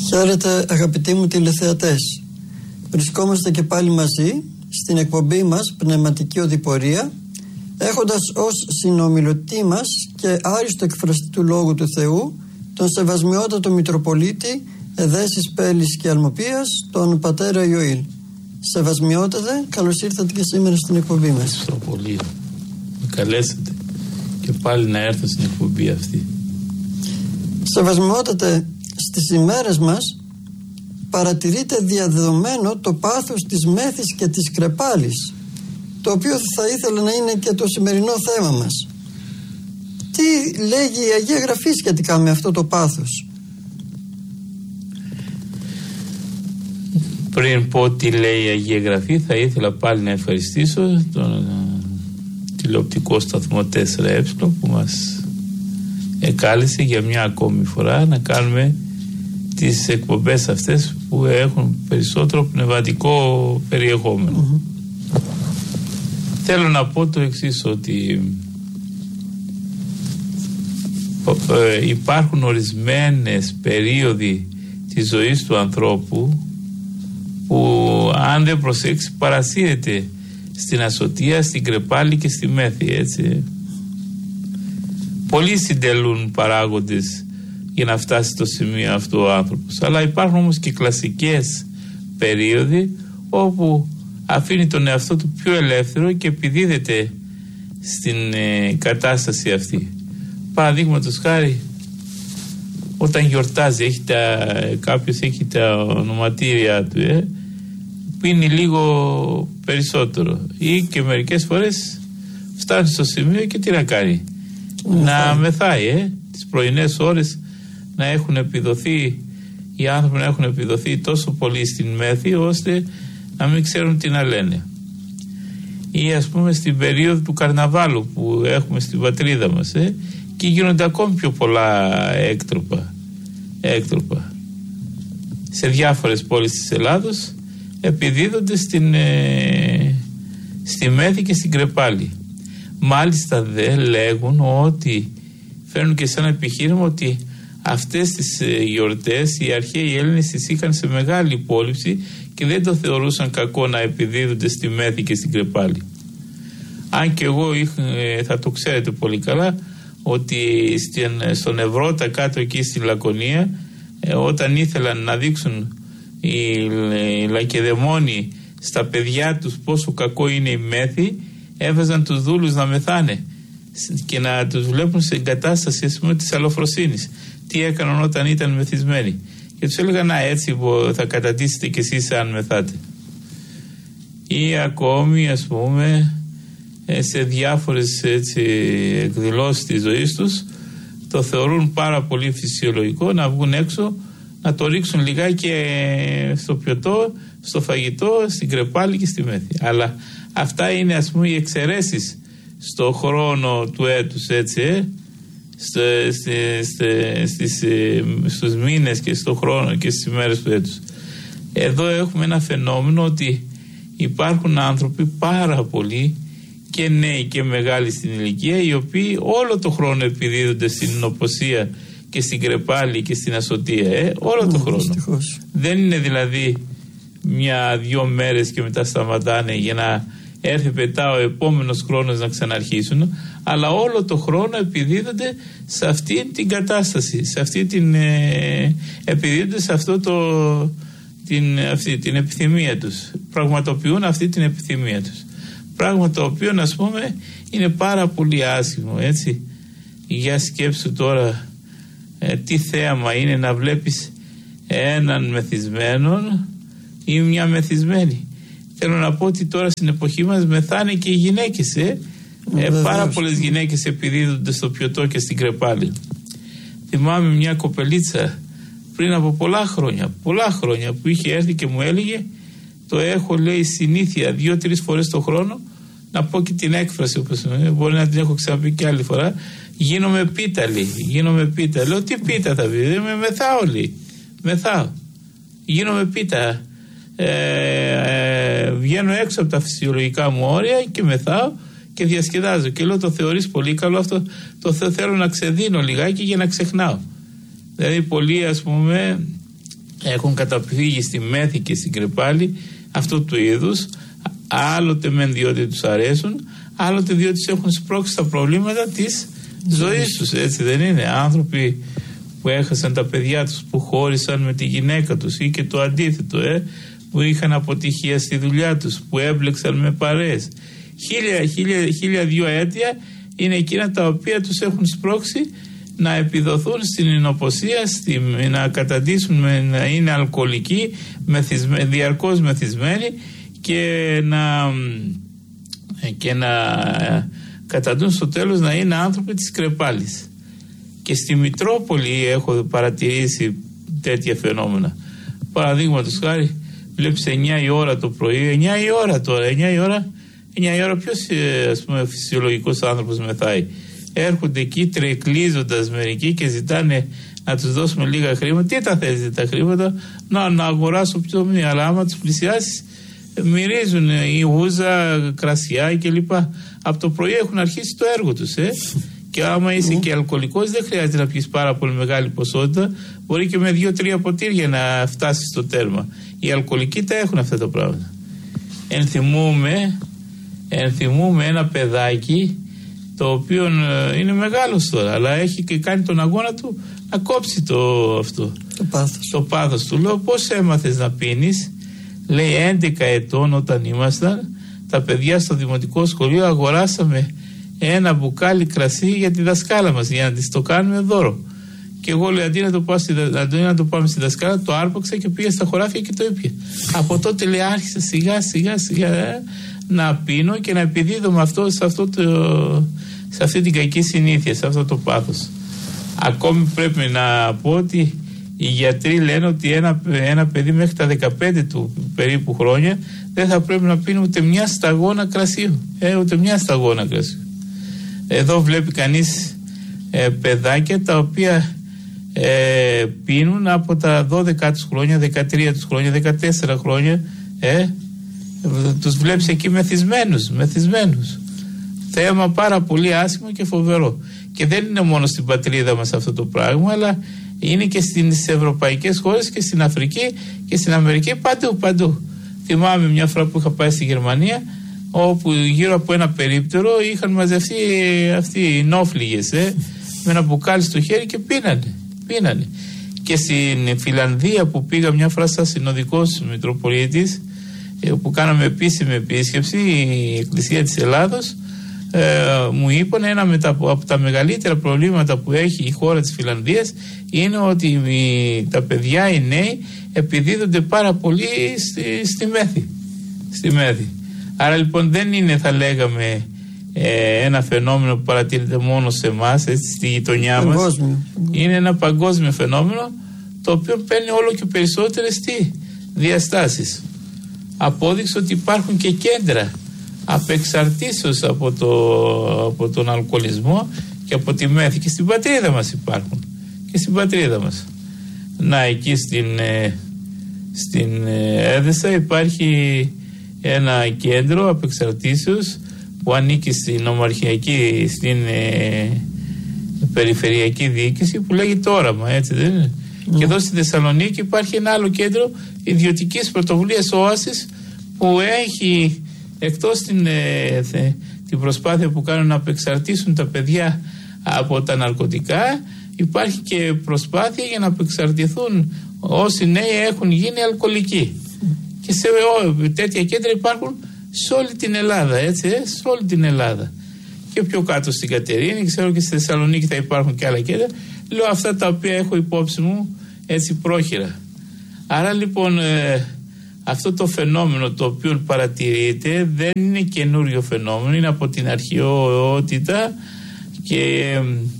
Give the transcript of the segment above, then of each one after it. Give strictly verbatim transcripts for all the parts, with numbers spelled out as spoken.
Χαίρετε αγαπητοί μου τηλεθεατές. Βρισκόμαστε και πάλι μαζί στην εκπομπή μας Πνευματική Οδηπορία, έχοντας ως συνομιλωτή μας και άριστο εκφραστή του Λόγου του Θεού τον Σεβασμιότατο Μητροπολίτη Εδέσης Πέλης και Αλμοπίας, τον πατέρα Ιωήλ. Σεβασμιότατε, καλώς ήρθατε και σήμερα στην εκπομπή μας. Ευχαριστώ πολύ. Με καλέσατε και πάλι να έρθω στην εκπομπή αυτή. Σεβασμιότατε, στις ημέρες μας παρατηρείται διαδεδομένο το πάθος της μέθης και της κρεπάλης, το οποίο θα ήθελα να είναι και το σημερινό θέμα μας. Τι λέγει η Αγία Γραφή σχετικά με αυτό το πάθος? Πριν πω τι λέει η Αγία Γραφή, θα ήθελα πάλι να ευχαριστήσω τον τηλεοπτικό σταθμό τέσσερα ε που μας εκάλεσε για μια ακόμη φορά να κάνουμε τις εκπομπές αυτές που έχουν περισσότερο πνευματικό περιεχόμενο. Mm-hmm. Θέλω να πω το εξής, ότι υπάρχουν ορισμένες περίοδοι της ζωής του ανθρώπου που αν δεν προσέξει παρασύρεται στην ασωτεία, στην κρεπάλη και στη μέθη, έτσι. Πολλοί συντελούν παράγοντες για να φτάσει στο σημείο αυτό ο άνθρωπος, αλλά υπάρχουν όμως και κλασικές περίοδοι όπου αφήνει τον εαυτό του πιο ελεύθερο και επιδίδεται στην ε, κατάσταση αυτή. Παραδείγματος χάρη, όταν γιορτάζει, έχει τα, κάποιος έχει τα ονοματήρια του, ε, πίνει λίγο περισσότερο ή και μερικές φορές φτάνει στο σημείο και τι να κάνει, να μεθάει, ε, τις πρωινές ώρες να έχουν επιδοθεί, οι άνθρωποι να έχουν επιδοθεί τόσο πολύ στην μέθη ώστε να μην ξέρουν τι να λένε. Ή ας πούμε στην περίοδο του καρναβάλου που έχουμε στην πατρίδα μας, ε, και γίνονται ακόμη πιο πολλά έκτροπα, έκτροπα. Σε διάφορες πόλεις της Ελλάδος επιδίδονται στην, ε, στη μέθη και στην κρεπάλη. Μάλιστα δε λέγουν ότι φέρνουν και σαν επιχείρημα ότι αυτές τις ε, γιορτές οι αρχαίοι Έλληνες τις είχαν σε μεγάλη υπόλοιψη και δεν το θεωρούσαν κακό να επιδίδονται στη μέθη και στην κρεπάλη. Αν και εγώ ε, θα το ξέρετε πολύ καλά ότι στην, στον Ευρώτα κάτω εκεί στη Λακωνία, ε, όταν ήθελαν να δείξουν οι, οι Λακεδαιμόνοι στα παιδιά τους πόσο κακό είναι η μέθη, έβαζαν τους δούλους να μεθάνε και να τους βλέπουν σε εγκατάσταση, ας πούμε, της αλλοφροσύνης. Τι έκαναν όταν ήταν μεθυσμένοι. Και τους έλεγαν, να, έτσι θα κατατήσετε κι εσείς αν μεθάτε. Ή ακόμη, ας πούμε, σε διάφορες έτσι, εκδηλώσεις της ζωής τους, το θεωρούν πάρα πολύ φυσιολογικό να βγουν έξω, να το ρίξουν λιγάκι στο πιωτό, στο φαγητό, στην κρεπάλη και στη μέθη. Αλλά αυτά είναι, ας πούμε, οι εξαιρέσεις στο χρόνο του έτους, έτσι, ε? στο, στη, στη, στις, στους μήνες και στο χρόνο και στις ημέρες του έτους. Εδώ έχουμε ένα φαινόμενο ότι υπάρχουν άνθρωποι πάρα πολλοί και νέοι και μεγάλοι στην ηλικία, οι οποίοι όλο το χρόνο επιδίδονται στην νοποσία και στην κρεπάλη και στην ασωτεία, ε? όλο το χρόνο. Δυστυχώς. Δεν είναι δηλαδή μια-δυο μέρες και μετά σταματάνε για να έρθει πετά ο επόμενος χρόνος να ξαναρχίσουν, αλλά όλο το χρόνο επιδίδονται σε αυτή την κατάσταση, σε αυτή την, ε, επιδίδονται σε αυτό το, την, αυτή, την επιθυμία τους, πραγματοποιούν αυτή την επιθυμία τους, πράγμα το οποίο, ας πούμε, είναι πάρα πολύ άσχημο, έτσι. Για σκέψου τώρα ε, τι θέαμα είναι να βλέπεις έναν μεθυσμένον ή μια μεθυσμένη. Θέλω να πω ότι τώρα στην εποχή μας μεθάνε και οι γυναίκες, ε. ε πάρα πολλές γυναίκες επιδίδονται στο πιωτό και στην κρεπάλη. Θυμάμαι μια κοπελίτσα πριν από πολλά χρόνια, πολλά χρόνια που είχε έρθει και μου έλεγε, το έχω, λέει, συνήθεια δύο-τρεις φορές το χρόνο να πω και την έκφραση, όπως μπορεί να την έχω ξαναπεί και άλλη φορά, γίνομαι πίταλη, γίνομαι πίτα. Λέω, τι πίτα θα πει, δεν με μεθάω, λέει, μεθάω, γίνομαι πίτα. Ε, ε, βγαίνω έξω από τα φυσιολογικά μου όρια και μεθάω και διασκεδάζω. Και λέω, το θεωρείς πολύ καλό αυτό? Το θε, θέλω να ξεδίνω λιγάκι για να ξεχνάω. Δηλαδή πολλοί, ας πούμε, έχουν καταφύγει στη μέθη και στην κρεπάλη αυτού του είδους, άλλοτε μεν διότι τους αρέσουν, άλλοτε διότι τους έχουν σπρώξει τα προβλήματα της ζωής τους, έτσι δεν είναι? Άνθρωποι που έχασαν τα παιδιά τους, που χώρισαν με τη γυναίκα τους, ή και το αντίθετο, ε, που είχαν αποτυχία στη δουλειά τους, που έμπλεξαν με παρέες. Χίλια, χίλια, χίλια δυο αίτια είναι εκείνα τα οποία τους έχουν σπρώξει να επιδοθούν στην εινοποσία, στη, να καταντήσουν, να είναι αλκοολικοί, μεθυσμέ, διαρκώς μεθυσμένοι, και να, και να καταντούν στο τέλος να είναι άνθρωποι της κρεπάλης. Και στη Μητρόπολη έχω παρατηρήσει τέτοια φαινόμενα. Παραδείγματος χάρη, βλέπεις εννιά η ώρα το πρωί, εννιά η ώρα τώρα, εννιά η ώρα, εννιά η ώρα ποιος, ας πούμε, φυσιολογικός άνθρωπος μεθάει? Έρχονται εκεί τρεκλίζοντας μερικοί και ζητάνε να τους δώσουμε λίγα χρήματα. Τι τα θέλετε τα χρήματα? Να, να αγοράσω ψωμί, αλλά άμα τους πλησιάσεις μυρίζουν η ούζα, κρασιά κλπ. Από το πρωί έχουν αρχίσει το έργο τους, ε. Και άμα είσαι και αλκοολικός, δεν χρειάζεται να πιεις πάρα πολύ μεγάλη ποσότητα. Μπορεί και με δύο-τρία ποτήρια να φτάσεις στο τέρμα. Οι αλκοολικοί τα έχουν αυτά τα πράγματα. Ενθυμούμε, ενθυμούμε ένα παιδάκι το οποίο είναι μεγάλος τώρα, αλλά έχει και κάνει τον αγώνα του να κόψει το, αυτό, το πάθος. το πάθος του. Λέω, πώς έμαθες να πίνεις? Λέει, έντεκα ετών όταν ήμασταν, τα παιδιά στο δημοτικό σχολείο αγοράσαμε ένα μπουκάλι κρασί για τη δασκάλα μας, για να της το κάνουμε δώρο. Και εγώ λέω, αντί να το, πάω στη, αντί να το πάμε στη δασκάλα, το άρπαξα και πήγα στα χωράφια και το ήπια. Από τότε, λέει, άρχισα σιγά σιγά σιγά ε, να πίνω και να επιδίδω με αυτό, σε, αυτό το, σε αυτή την κακή συνήθεια, σε αυτό το πάθος. Ακόμη πρέπει να πω ότι οι γιατροί λένε ότι ένα, ένα παιδί μέχρι τα δεκαπέντε του περίπου χρόνια δεν θα πρέπει να πίνει ούτε μια σταγόνα κρασίου. Ε, ούτε μια σταγόνα κρασίου. Εδώ βλέπει κανείς ε, παιδάκια τα οποία ε, πίνουν από τα δώδεκα τους χρόνια, δεκατρία τους χρόνια, δεκατέσσερα χρόνια. Ε, τους βλέπεις εκεί μεθυσμένους, μεθυσμένους. Θέμα πάρα πολύ άσχημο και φοβερό. Και δεν είναι μόνο στην πατρίδα μας αυτό το πράγμα, αλλά είναι και στις ευρωπαϊκές χώρες και στην Αφρική και στην Αμερική, παντού, παντού. Θυμάμαι μια φορά που είχα πάει στη Γερμανία, όπου γύρω από ένα περίπτερο είχαν μαζευτεί αυτοί οι νόφλιγες, ε, με ένα μπουκάλι στο χέρι και πίνανε, πίνανε. Και στην Φιλανδία που πήγα μια φορά σαν συνοδικός Μητροπολίτης, ε, που κάναμε επίσημη επίσκεψη, η Εκκλησία της Ελλάδος, ε, μου είπαν ένα με τα, από τα μεγαλύτερα προβλήματα που έχει η χώρα της Φιλανδίας είναι ότι οι, τα παιδιά, οι νέοι, επιδίδονται πάρα πολύ στη, στη μέθη. Στη μέθη. Άρα λοιπόν δεν είναι, θα λέγαμε, ε, ένα φαινόμενο που παρατηρείται μόνο σε εμάς, έτσι, στη γειτονιά μας. Είναι ένα παγκόσμιο φαινόμενο, το οποίο παίρνει όλο και περισσότερες τι, διαστάσεις. Απόδειξη ότι υπάρχουν και κέντρα απεξαρτήσεως από, το, από τον αλκοολισμό και από τη μέθη. Και στην πατρίδα μας υπάρχουν. Και στην πατρίδα μας. Να, εκεί στην, ε, στην ε, Έδεσα υπάρχει ένα κέντρο απεξαρτήσεως που ανήκει στην ομαρχιακή, στην ε, περιφερειακή διοίκηση, που λέγεται Όραμα, έτσι δεν είναι? Mm. Και εδώ στη Θεσσαλονίκη υπάρχει ένα άλλο κέντρο ιδιωτικής πρωτοβουλίας, Όασης, που έχει, εκτός την, ε, θε, την προσπάθεια που κάνουν να απεξαρτήσουν τα παιδιά από τα ναρκωτικά, υπάρχει και προσπάθεια για να απεξαρτηθούν όσοι νέοι έχουν γίνει αλκοολικοί. Και σε ό, τέτοια κέντρα υπάρχουν σε όλη την Ελλάδα, έτσι, ε, σε όλη την Ελλάδα. Και πιο κάτω στην Κατερίνη, ξέρω και στη Θεσσαλονίκη θα υπάρχουν και άλλα κέντρα. Λέω αυτά τα οποία έχω υπόψη μου, έτσι, πρόχειρα. Άρα λοιπόν ε, αυτό το φαινόμενο το οποίο παρατηρείται δεν είναι καινούριο φαινόμενο, είναι από την αρχαιότητα και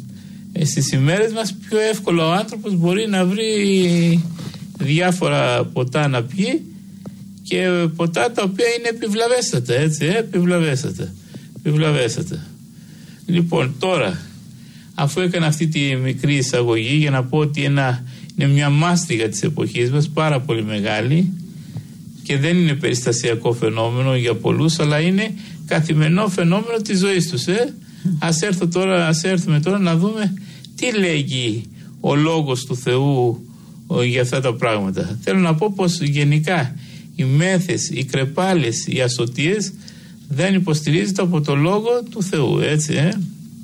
ε, στις ημέρες μας πιο εύκολα ο άνθρωπος μπορεί να βρει διάφορα ποτά να πιει, και ποτά τα οποία είναι επιβλαβέστατα, έτσι, ε, επιβλαβέστατα, επιβλαβέστατα. Λοιπόν, τώρα, αφού έκανα αυτή τη μικρή εισαγωγή για να πω ότι ένα, είναι μια μάστιγα της εποχής μας, πάρα πολύ μεγάλη, και δεν είναι περιστασιακό φαινόμενο για πολλούς, αλλά είναι καθημερινό φαινόμενο της ζωής τους. Ε. Ας, έρθω τώρα, ας έρθουμε τώρα να δούμε τι λέγει ο λόγος του Θεού, για αυτά τα πράγματα. Θέλω να πω πως γενικά οι μέθες, οι κρεπάλες, οι ασωτίες δεν υποστηρίζεται από το Λόγο του Θεού, έτσι ε?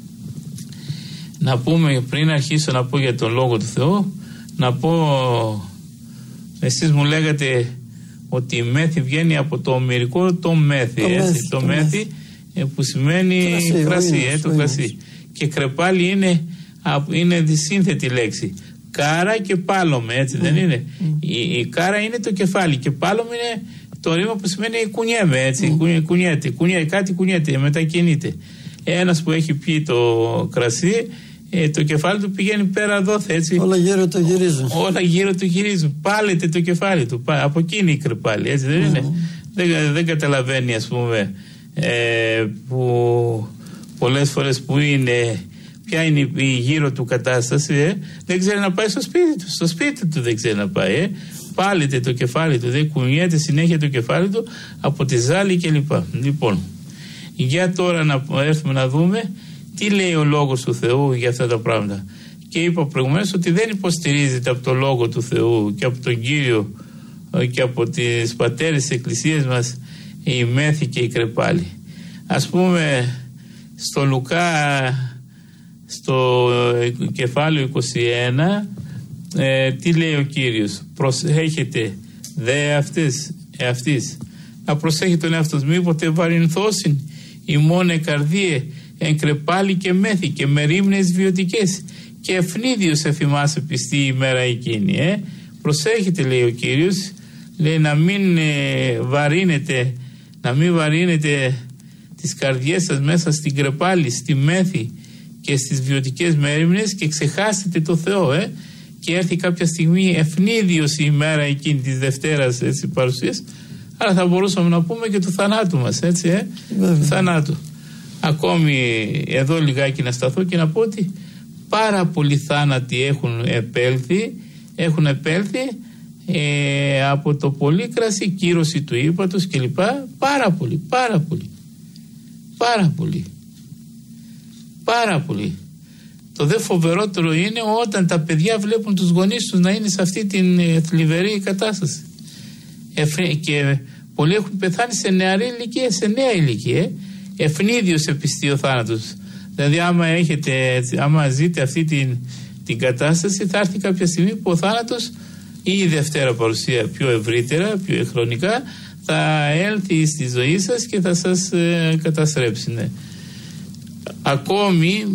Να πούμε, πριν αρχίσω να πω για τον Λόγο του Θεού, να πω, εσείς μου λέγατε ότι η μέθη βγαίνει από το ομηρικό το μέθη, το, έτσι, μέθη, το, το μέθη, μέθη που σημαίνει κρασί, κρασί είναι, ε, το κρασί. Και κρεπάλι είναι, είναι σύνθετη λέξη. Κάρα και πάλωμε, έτσι mm. δεν είναι. Mm. Η, η κάρα είναι το κεφάλι και πάλωμε είναι το ρήμα που σημαίνει κουνιέμαι, έτσι, mm. κουνι, κουνιέται, κουνιέ, κάτι κουνιέται, μετακινείται. Ένας που έχει πιει το κρασί, ε, το κεφάλι του πηγαίνει πέρα δόθε, έτσι. Όλα γύρω το γυρίζουν. Όλα γύρω το γυρίζουν. Πάλεται το κεφάλι του. Από εκεί είναι η κρεπάλι, έτσι δεν mm. είναι. Δεν, δεν καταλαβαίνει, ας πούμε, ε, που πολλές φορές που είναι, ποια είναι η γύρω του κατάσταση, ε, δεν ξέρει να πάει στο σπίτι του. Στο σπίτι του δεν ξέρει να πάει. Ε. Πάλεται το κεφάλι του, δεν κουνιέται συνέχεια το κεφάλι του από τη ζάλη κλπ. Λοιπόν, για τώρα να έρθουμε να δούμε τι λέει ο Λόγος του Θεού για αυτά τα πράγματα. Και είπα προηγουμένως ότι δεν υποστηρίζεται από το Λόγο του Θεού και από τον Κύριο και από τις πατέρες της Εκκλησίας μας η μέθη και η κρεπάλη. Ας πούμε στο Λουκά, στο κεφάλαιο είκοσι ένα, ε, τι λέει ο Κύριος? Προσέχετε δε αυτές, αυτής, να προσέχετε τον εαυτός, μήποτε βαρυνθώσιν ημών καρδίε εν κρεπάλη και μέθη και με ρήμνες βιωτικές και ευνίδιος εφημάσε πιστή η μέρα εκείνη. Ε. Προσέχετε, λέει ο Κύριος, λέει να μην ε, βαρύνετε, να μην βαρύνετε τις καρδιές σας μέσα στην κρεπάλη, στη μέθη και στις βιωτικές μέριμνες και ξεχάσετε το Θεό, ε, και έρθει κάποια στιγμή ευνίδιος η ημέρα εκείνη της Δευτέρας, έτσι, παρουσίας, αλλά θα μπορούσαμε να πούμε και του θανάτου μας, έτσι, ε, του θανάτου. Ακόμη εδώ λιγάκι να σταθώ και να πω ότι πάρα πολλοί θάνατοι έχουν επέλθει, έχουν επέλθει ε, από το πολύ κρασί, κύρωση του ύπατος κλπ. Πάρα πολύ, πάρα πολύ, πάρα πολύ, πάρα πολύ. Το δε φοβερότερο είναι όταν τα παιδιά βλέπουν τους γονείς τους να είναι σε αυτή την θλιβερή κατάσταση. Και πολλοί έχουν πεθάνει σε νεαρή ηλικία, σε νέα ηλικία. Ευνίδιος επιστεί ο θάνατος. Δηλαδή άμα, έχετε, άμα ζείτε αυτή την, την κατάσταση, θα έρθει κάποια στιγμή που ο θάνατος ή η Δευτέρα παρουσία πιο ευρύτερα, πιο χρονικά, θα έλθει στη ζωή σας και θα σας ε, καταστρέψει. Ναι. Ακόμη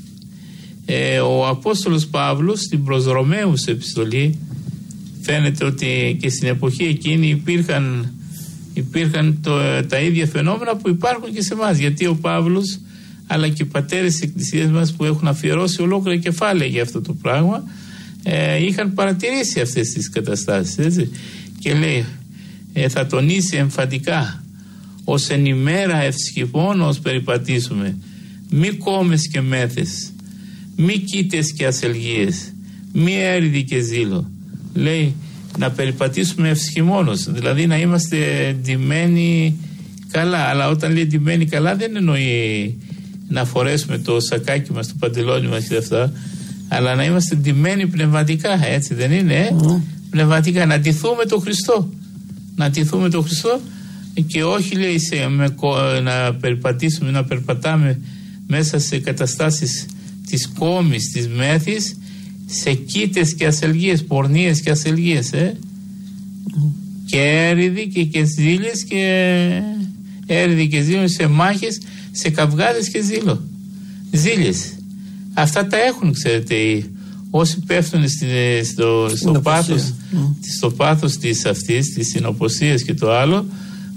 ε, ο Απόστολος Παύλος στην προς Ρωμαίους επιστολή, φαίνεται ότι και στην εποχή εκείνη υπήρχαν, υπήρχαν το, τα ίδια φαινόμενα που υπάρχουν και σε εμάς, γιατί ο Παύλος αλλά και οι πατέρες της Εκκλησίας μας που έχουν αφιερώσει ολόκληρα κεφάλαια για αυτό το πράγμα ε, είχαν παρατηρήσει αυτές τις καταστάσεις, έτσι. Και λέει ε, θα τονίσει εμφαντικά ως εν ημέρα ευσχημόνος περιπατήσουμε, μη κόμες και μέθες, μη κοίτες και ασελγίες, μη έρηδη και ζήλο. Λέει να περιπατήσουμε ευσχημόνος, δηλαδή να είμαστε ντυμένοι καλά, αλλά όταν λέει ντυμένοι καλά δεν εννοεί να φορέσουμε το σακάκι μας, το παντελόνι μας και αυτά, αλλά να είμαστε ντυμένοι πνευματικά, έτσι δεν είναι, ε? Mm. Πνευματικά, να ντυθούμε τον Χριστό, να ντυθούμε τον Χριστό και όχι, λέει, σε, με, να περιπατήσουμε, να περπατάμε μέσα σε καταστάσεις της κόμης, της μέθης, σε κοίτες και ασελγίες, πορνίες και ασελγίες, ε? Mm. και έρηδοι και, και ζήλες και έρηδοι και ζήλες, σε μάχες, σε καυγάδες και ζήλο, ζήλες. Αυτά τα έχουν, ξέρετε, όσοι πέφτουν στη, στο, στο, πάθος, mm. στο πάθος της αυτής, της συνοποσίας και το άλλο,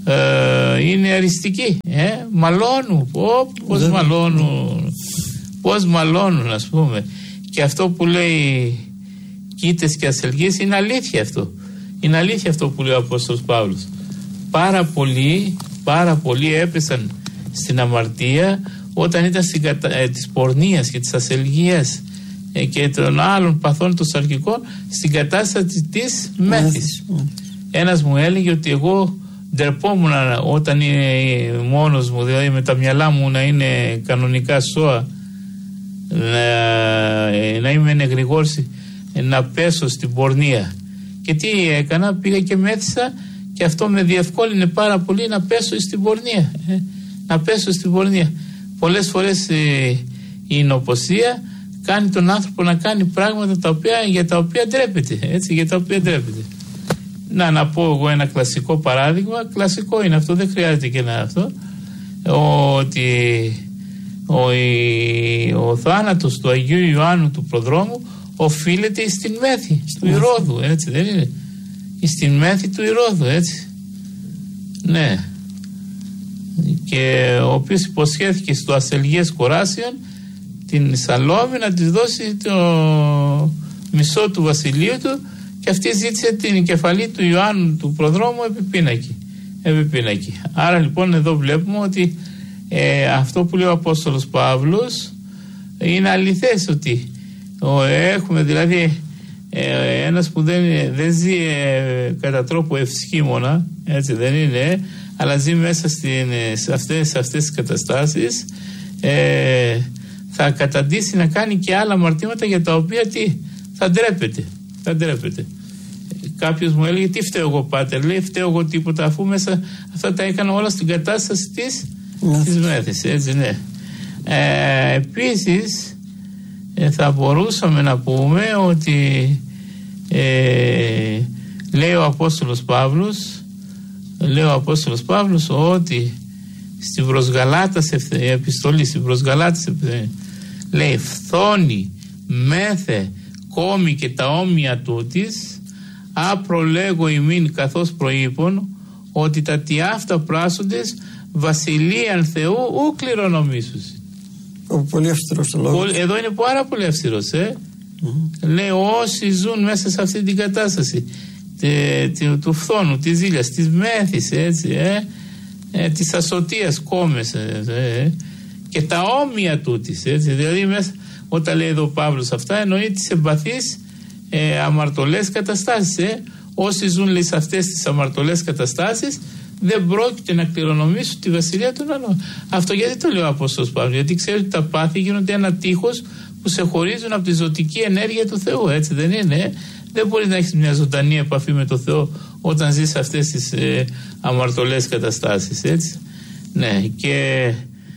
ε, είναι αριστικοί, ε, μαλώνουν, Ω, πώς mm. μαλώνουν, πώς μαλώνουν, ας πούμε. Και αυτό που λέει κοίτες και ασελγίες είναι αλήθεια αυτό. Είναι αλήθεια αυτό που λέει ο Απόστολος Παύλος. Πάρα πολλοί, πάρα πολλοί έπεσαν στην αμαρτία όταν ήταν στην κατα... ε, της πορνείας και της ασελγίας ε, και των άλλων παθών των σαρκικών στην κατάσταση της μέθης. Mm. Ένας μου έλεγε ότι εγώ ντρεπόμουν όταν είναι μόνος μου, δηλαδή με τα μυαλά μου να είναι κανονικά σώα, να, να είμαι ενεγρηγόρση, να πέσω στην πορνεία. Και τι έκανα, πήγα και μέθησα και αυτό με διευκόλυνε πάρα πολύ να πέσω στην πορνεία. Ε, να πέσω στην πορνεία. Πολλές φορές ε, η νοποσία κάνει τον άνθρωπο να κάνει πράγματα τα οποία, για τα οποία ντρέπεται. Έτσι, για τα οποία ντρέπεται. Να, να πω εγώ ένα κλασικό παράδειγμα. Κλασικό είναι αυτό, δεν χρειάζεται και να αυτό. Ότι ο, η, ο θάνατος του Αγίου Ιωάννου του Προδρόμου οφείλεται στην μέθη του Ηρώδου, έτσι δεν είναι? Στην μέθη του Ηρώδου, έτσι. Ναι. Και ο οποίος υποσχέθηκε στο ασελγές Κοράσιον την Σαλόμη να της δώσει το μισό του βασιλείου του, και αυτή ζήτησε την κεφαλή του Ιωάννου του Προδρόμου επί πίνακι. Επί πίνακι. Άρα λοιπόν εδώ βλέπουμε ότι ε, αυτό που λέει ο Απόστολος Παύλος είναι αληθές, ότι ο, έχουμε δηλαδή ε, ένας που δεν, δεν ζει ε, κατά τρόπο ευσχήμονα, έτσι δεν είναι, αλλά ζει μέσα στην, σε, αυτές, σε αυτές τις καταστάσεις, ε, θα καταντήσει να κάνει και άλλα αμαρτήματα για τα οποία τι, θα ντρέπεται. Θα ντρέπεται. Κάποιος μου έλεγε, τι φταίω εγώ, πάτερ? Λέει, φταίω εγώ τίποτα, αφού μέσα αυτά τα έκανα όλα στην κατάσταση της, yeah. της μέθης, έτσι, ναι. Ε, επίσης ε, θα μπορούσαμε να πούμε ότι ε, λέει ο Απόστολος Παύλος λέει ο Απόστολος Παύλος ότι στην προς Γαλάτας επιστολή, στην προς Γαλάτας λέει, φθόνη, μέθε, κόμη και τα όμοια τούτης, απρολέγω ημίν καθώς προείπων, ότι τα τι αυτά πράσσοντες βασιλείαν Θεού ου κληρονομήσουσι. Πολύ αυστηρός το λόγο. Εδώ είναι πάρα πολύ αυστηρός, ε. Mm-hmm. Λέει, όσοι ζουν μέσα σε αυτή την κατάσταση τε, τε, του φθόνου, της ζήλιας, της μέθης, έτσι, ε, ε, της ασωτείας, κόμες, ε, ε, και τα όμοια τούτης, έτσι, δηλαδή μέσα, όταν λέει εδώ ο Παύλος αυτά, εννοεί τις εμπαθείς ε, αμαρτωλές καταστάσεις, ε. Όσοι ζουν, λέει, σε αυτές τις αμαρτωλές καταστάσεις, δεν πρόκειται να κληρονομήσουν τη βασιλεία των άλλων. Αυτό γιατί το λέει ο Απόστολος Παύλος? Γιατί ξέρει ότι τα πάθη γίνονται ένα τείχος που σε χωρίζουν από τη ζωτική ενέργεια του Θεού, έτσι δεν είναι? Ε? Δεν μπορεί να έχεις μια ζωντανή επαφή με το Θεό όταν ζεις σε αυτές τις ε, αμαρτωλές καταστάσεις, έτσι. Ναι, και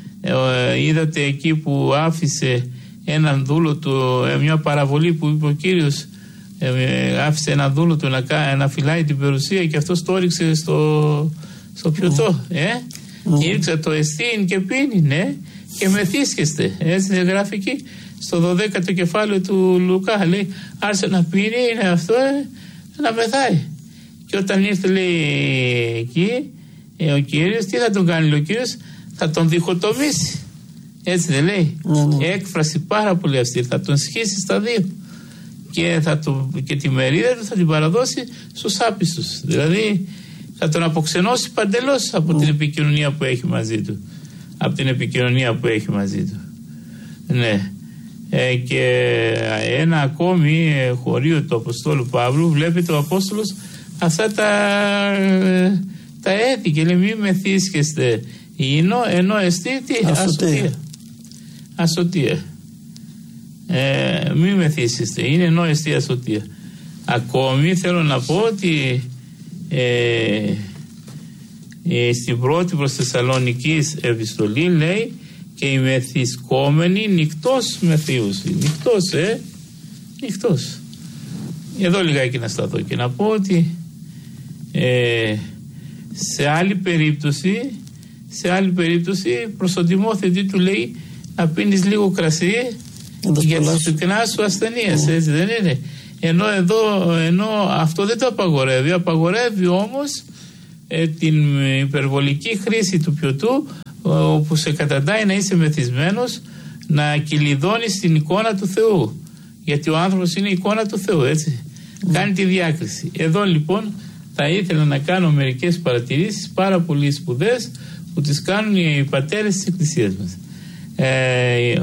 ε, είδατε εκεί που άφησε έναν δούλο του, ε, μια παραβολή που είπε ο Κύριος, ε, άφησε έναν δούλο του να, να φυλάει την περιουσία και αυτός το όριξε στο, στο πιωτό, ε? Mm. Ήρξε το εστίν και πίνει, ναι, και μεθύσκεστε, έτσι δεν γράφει εκεί στο δωδέκατο κεφάλαιο του Λουκά, λέει, άρχισε να πίνει, είναι αυτό, ε, να μεθάει. Και όταν ήρθε, λέει, εκεί ε, ο Κύριος, τι θα τον κάνει, λέει, ο Κύριος? Θα τον διχοτομήσει, έτσι δεν λέει? Mm. Έκφραση πάρα πολύ αυστηρή, θα τον σχίσει στα δύο και, θα το, και τη μερίδα του θα την παραδώσει στους άπιστους, δηλαδή θα τον αποξενώσει παντελώς από mm. την επικοινωνία που έχει μαζί του, από την επικοινωνία που έχει μαζί του. Ναι. Ε, και ένα ακόμη ε, χωρίο του Αποστόλου Παύλου, βλέπετε ο Απόστολος αυτά τα, ε, τα έθικε, λέει, μη μεθύσκεστε ίνο, ενώ εστί τι, ασωτεία. Ασωτεία. Ε, μη μεθύσκεστε, είναι ενώ εστί ασωτεία. Ακόμη θέλω να πω ότι ε, ε, στην πρώτη προς Θεσσαλονικής επιστολή λέει, και οι μεθυσκόμενοι νυχτός μεθύουσι. Νυχτός, ε, νυχτός. Εδώ λιγάκι να σταθώ και να πω ότι ε, σε άλλη περίπτωση, σε άλλη περίπτωση προς τον Τιμόθεο του λέει να πίνεις λίγο κρασί για τις πυκνά σου ασθενείες, mm. έτσι δεν είναι? Ενώ εδώ, ενώ αυτό δεν το απαγορεύει, απαγορεύει όμως ε, την υπερβολική χρήση του πιωτού, όπου σε καταντάει να είσαι μεθυσμένος, να κυλιδώνεις την εικόνα του Θεού, γιατί ο άνθρωπος είναι η εικόνα του Θεού, έτσι. Mm. Κάνει τη διάκριση. Εδώ λοιπόν θα ήθελα να κάνω μερικές παρατηρήσεις πάρα πολύ σπουδαίες που τις κάνουν οι πατέρες της Εκκλησίας μας. Ε,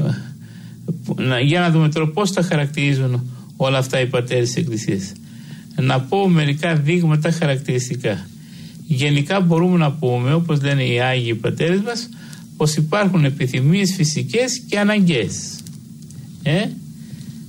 για να δούμε τώρα πώς τα χαρακτηρίζουν όλα αυτά οι πατέρες της Εκκλησίας. Να πω μερικά δείγματα χαρακτηριστικά. Γενικά μπορούμε να πούμε, όπως λένε οι Άγιοι πατέρες μας, πως υπάρχουν επιθυμίες φυσικές και αναγκαίες. Ε?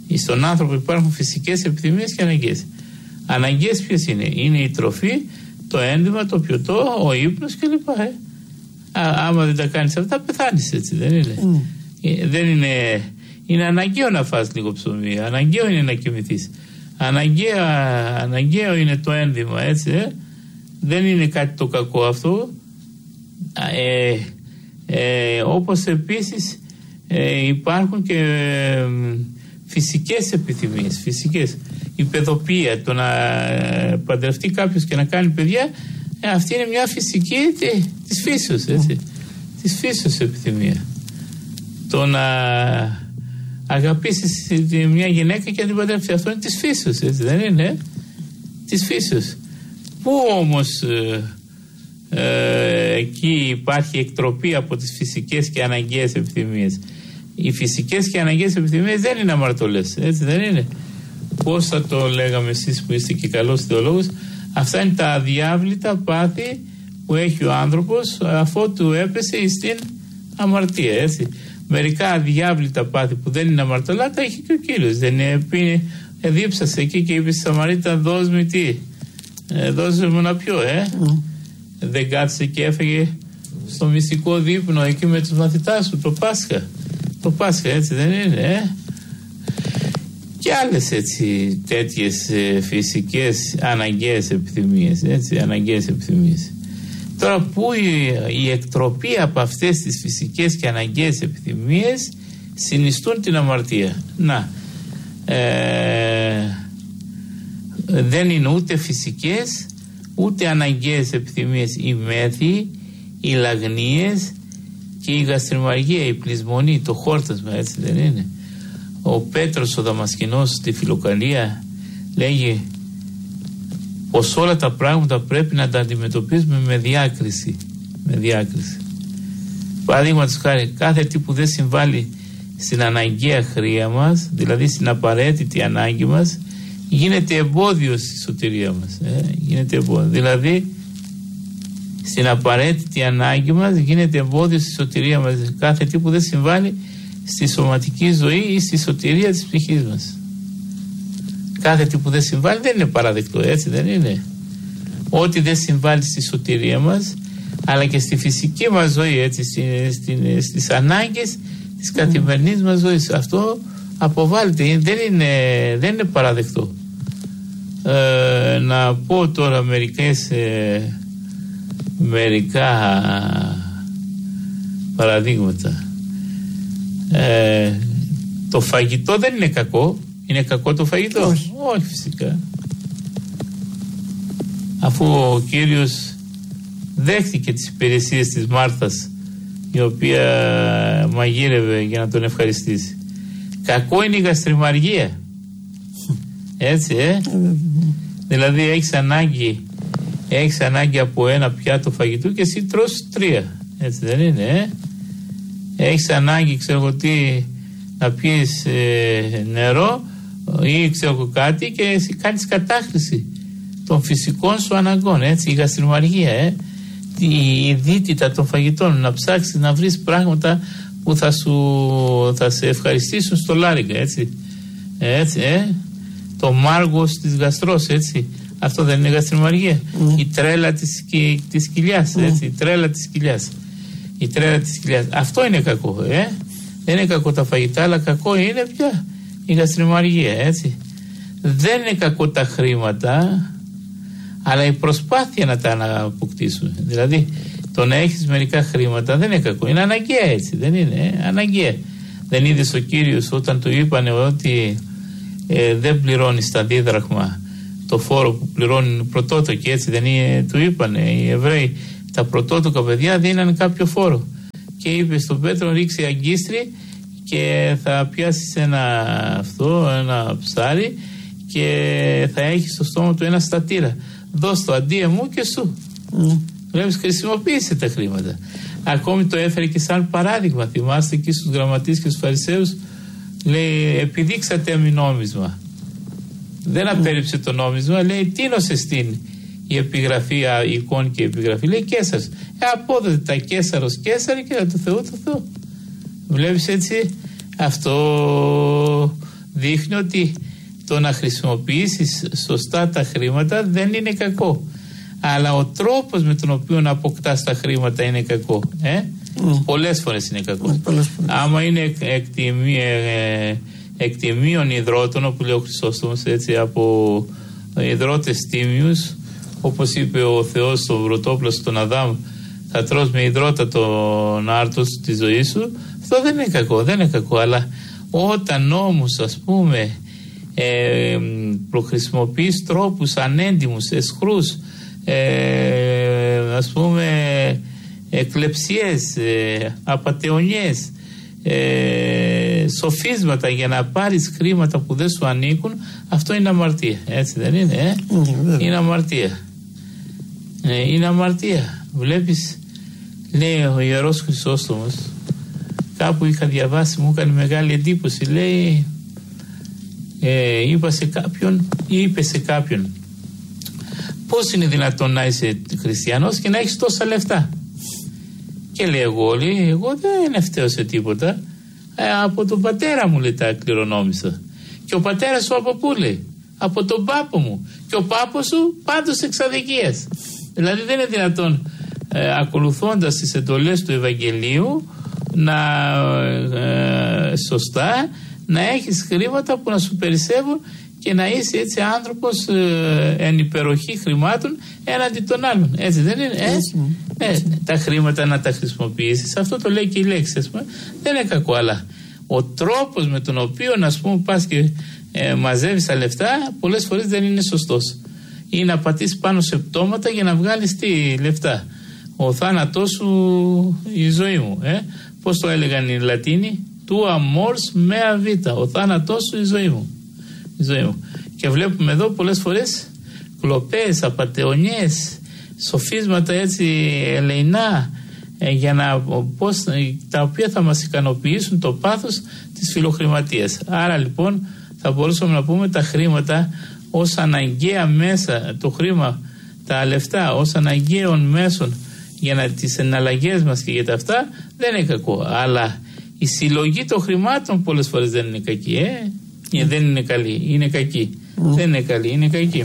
Στον άνθρωπο υπάρχουν φυσικές επιθυμίες και αναγκαίες. Αναγκαίες ποιες είναι? Είναι η τροφή, το ένδυμα, το πιωτό, ο ύπνος κλπ. Ε. Α, άμα δεν τα κάνεις αυτά, πεθάνεις, έτσι δεν είναι? Mm. Ε, δεν είναι, είναι αναγκαίο να φας λίγο ψωμί, αναγκαίο είναι να κοιμηθείς. Αναγκαίο, αναγκαίο είναι το ένδυμα, έτσι. Ε. Δεν είναι κάτι το κακό αυτό. Ε, ε, όπως επίσης ε, υπάρχουν και ε, φυσικές επιθυμίες, φυσικές. Η παιδοποιία, το να παντρευτεί κάποιος και να κάνει παιδιά, ε, αυτή είναι μια φυσική τε, της φύσεως, έτσι. Της φύσεως επιθυμία. Το να αγαπήσεις μια γυναίκα και να την παντρευτεί, αυτό είναι της φύσεως, έτσι δεν είναι? Της φύσεως. Πού όμως ε, ε, εκεί υπάρχει εκτροπή από τις φυσικές και αναγκαίες επιθυμίες? Οι φυσικές και αναγκαίες επιθυμίες δεν είναι αμαρτωλές, έτσι δεν είναι? Πώς θα το λέγαμε εσείς που είστε και καλός θεολόγος? Αυτά είναι τα αδιάβλητα πάθη που έχει ο άνθρωπος αφότου έπεσε στην αμαρτία, έτσι. Μερικά αδιάβλητα πάθη που δεν είναι αμαρτωλά τα έχει και ο Κύριος. Δεν είναι, εδίψασε εκεί και είπε στη Σαμαρίτα, δώσ' μου τι, ε, δώσ' μου να πιω, ε. Mm. Δεν κάθισε και έφεγε στο μυστικό δείπνο εκεί με τους μαθητάς του το Πάσχα. Το Πάσχα, έτσι δεν είναι, ε? Και άλλες έτσι τέτοιες ε, φυσικές αναγκαίες επιθυμίες, έτσι, αναγκαίες επιθυμίες. Τώρα που η, η εκτροπή από αυτές τις φυσικές και αναγκαίες επιθυμίες συνιστούν την αμαρτία? Να, ε, δεν είναι ούτε φυσικές ούτε αναγκαίες επιθυμίες οι μέθη, οι λαγνίες και η γαστριμαργία, η πλεισμονή, το χόρτασμα, έτσι δεν είναι? Ο Πέτρος ο Δαμασκηνός στη Φιλοκαλία λέγει πως όλα τα πράγματα πρέπει να τα αντιμετωπίζουμε με διάκριση. Με διάκριση. Παραδείγματος χάρη, κάθε τι που δεν συμβάλλει στην αναγκαία χρειά μας, δηλαδή στην απαραίτητη ανάγκη μας, γίνεται εμπόδιο στη σωτηρία μας. Ε, γίνεται εμπόδιο. Δηλαδή, στην απαραίτητη ανάγκη μας γίνεται εμπόδιο στη σωτηρία μας. Κάθε τι που δεν συμβάλλει στη σωματική ζωή ή στη σωτηρία της ψυχής μας. Κάθε τι που δεν συμβάλλει δεν είναι παραδεκτό, έτσι δεν είναι? Ό,τι δεν συμβάλλει στη σωτηρία μας, αλλά και στη φυσική μας ζωή, έτσι, στις, στις ανάγκες της καθημερινής μας ζωής, αυτό αποβάλλεται, δεν είναι, δεν είναι παραδεκτό. Ε, να πω τώρα μερικές ε, μερικά παραδείγματα. Ε, το φαγητό δεν είναι κακό. Είναι κακό το φαγητό? Όχι, Όχι φυσικά. Αφού ο Κύριος δέχτηκε τις υπηρεσίες της Μάρθας, η οποία μαγείρευε για να τον ευχαριστήσει. Κακό είναι η γαστριμαργία. Έτσι, ε. Δηλαδή έχεις ανάγκη έχεις ανάγκη από ένα πιάτο φαγητού και εσύ τρως τρία. Έτσι δεν είναι, ε. Έχεις ανάγκη, ξέρω εγώ τι, να πιεις ε, νερό ή ξέρω εγώ κάτι και εσύ κάνεις κατάχρηση των φυσικών σου αναγκών, έτσι, η γαστριμαργία, ε. Η, η δίτητα των φαγητών, να ψάξεις να βρεις πράγματα που θα σου θα σε ευχαριστήσουν στο λάριγκα, έτσι, έτσι, ε. Το μάργος της γαστρός, έτσι, αυτό δεν είναι γαστριμαργία? Mm. Η τρέλα της, της κοιλιάς, έτσι, mm. η τρέλα της κοιλιάς. Η τρέλα της κοιλιάς. Αυτό είναι κακό, ε. Δεν είναι κακό τα φαγητά, αλλά κακό είναι πια η γαστριμαργία, έτσι. Δεν είναι κακό τα χρήματα, αλλά η προσπάθεια να τα αναποκτήσουμε. Δηλαδή, το να έχεις μερικά χρήματα δεν είναι κακό. Είναι αναγκαία, έτσι, δεν είναι, ε? Αναγκαία. Δεν είδες ο Κύριος όταν του είπανε ότι ε, δεν πληρώνεις τα δίδραχμα το φόρο που πληρώνουν πρωτότοκοι, έτσι δεν είναι? Του είπανε οι Εβραίοι, τα πρωτότοκα παιδιά δίνανε κάποιο φόρο. Και είπε στον Πέτρο, ρίξει αγκίστρι και θα πιάσεις ένα αυτό, ένα ψάρι και θα έχεις στο στόμα του ένα στατήρα. Δώσ' το αντί μου και σου. Mm. Βλέπεις, χρησιμοποίησε τα χρήματα. Ακόμη το έφερε και σαν παράδειγμα. Θυμάστε εκεί στους γραμματείς και στους φαρισαίους, λέει, επιδείξατε μη νόμισμα. Δεν απέρριψε το νόμισμα, λέει, τίνωσε στην η επιγραφή, η εικόνη και η επιγραφή. Λέει Κέσαρος. Ε, απόδοτε τα Κέσαρος Κέσαρη και το Θεό το Θεό. Βλέπεις, έτσι, αυτό δείχνει ότι το να χρησιμοποιήσεις σωστά τα χρήματα δεν είναι κακό. Αλλά ο τρόπος με τον οποίο αποκτάς τα χρήματα είναι κακό. Ε? Mm. Πολλές φορές είναι κακό. Mm, πολλές φορές. Άμα είναι εκτιμί, ε, εκτιμίων υδρότων, όπου λέει ο Χρυσόστομος, έτσι, από υδρότες τίμιους, όπως είπε ο Θεός στον πρωτόπλαστο στον Αδάμ, θα τρως με υδρότα τον άρτος της ζωής σου, αυτό δεν είναι κακό, δεν είναι κακό. Αλλά όταν όμως, ας πούμε, ε, προχρησιμοποιείς τρόπους ανέντιμους, εσχρούς, ε, ας πούμε εκλεψίες, ε, απατεωνιές, ε, σοφίσματα για να πάρεις χρήματα που δεν σου ανήκουν, αυτό είναι αμαρτία, έτσι δεν είναι? Ε? Mm, είναι αμαρτία, ε, είναι αμαρτία. Βλέπεις, λέει ο Ιερός Χρυσόστομος, κάπου είχα διαβάσει, μου έκανε μεγάλη εντύπωση, λέει, ε, είπα σε κάποιον ή είπε σε κάποιον, πώς είναι δυνατόν να είσαι χριστιανός και να έχεις τόσα λεφτά? Και λέει, εγώ, λέει, εγώ δεν φταίω σε τίποτα, ε, από τον πατέρα μου, λέει, τα κληρονόμησα. Και ο πατέρας σου από πού, λέει? Από τον πάπο μου. Και ο πάπος σου πάντως εξαδικίας. Δηλαδή δεν είναι δυνατόν, ε, ακολουθώντας τις εντολές του Ευαγγελίου, να ε, σωστά να έχεις χρήματα που να σου περισσεύουν και να είσαι έτσι άνθρωπος ε, εν υπεροχή χρημάτων έναντι των άλλων. Έτσι δεν είναι? Ε? Έτσι, έτσι. Ε, τα χρήματα να τα χρησιμοποιήσεις, αυτό το λέει και η λέξη, ας πούμε, δεν είναι κακό. Αλλά ο τρόπος με τον οποίο, ας πούμε, πας και ε, μαζεύεις τα λεφτά, πολλές φορές δεν είναι σωστός. Ή να πατήσεις πάνω σε πτώματα για να βγάλεις τι λεφτά. Ο θάνατός σου η ζωή μου. Ε? Πώς το έλεγαν οι Λατίνοι? Του amors mea vita. Ο θάνατός σου η ζωή μου. Η ζωή μου. Και βλέπουμε εδώ πολλές φορές κλοπές, απατεωνιές, σοφίσματα έτσι ελεηνά, ε, για να, πώς, τα οποία θα μας ικανοποιήσουν το πάθος της φιλοχρηματίας. Άρα λοιπόν θα μπορούσαμε να πούμε τα χρήματα ως αναγκαία μέσα, το χρήμα, τα λεφτά ως αναγκαίων μέσων για να, τις εναλλαγές μας και για τα αυτά, δεν είναι κακό. Αλλά η συλλογή των χρημάτων πολλές φορές δεν είναι κακή. Ε? Mm. Δεν είναι καλή, είναι κακή. Mm. Δεν είναι καλή, είναι κακή.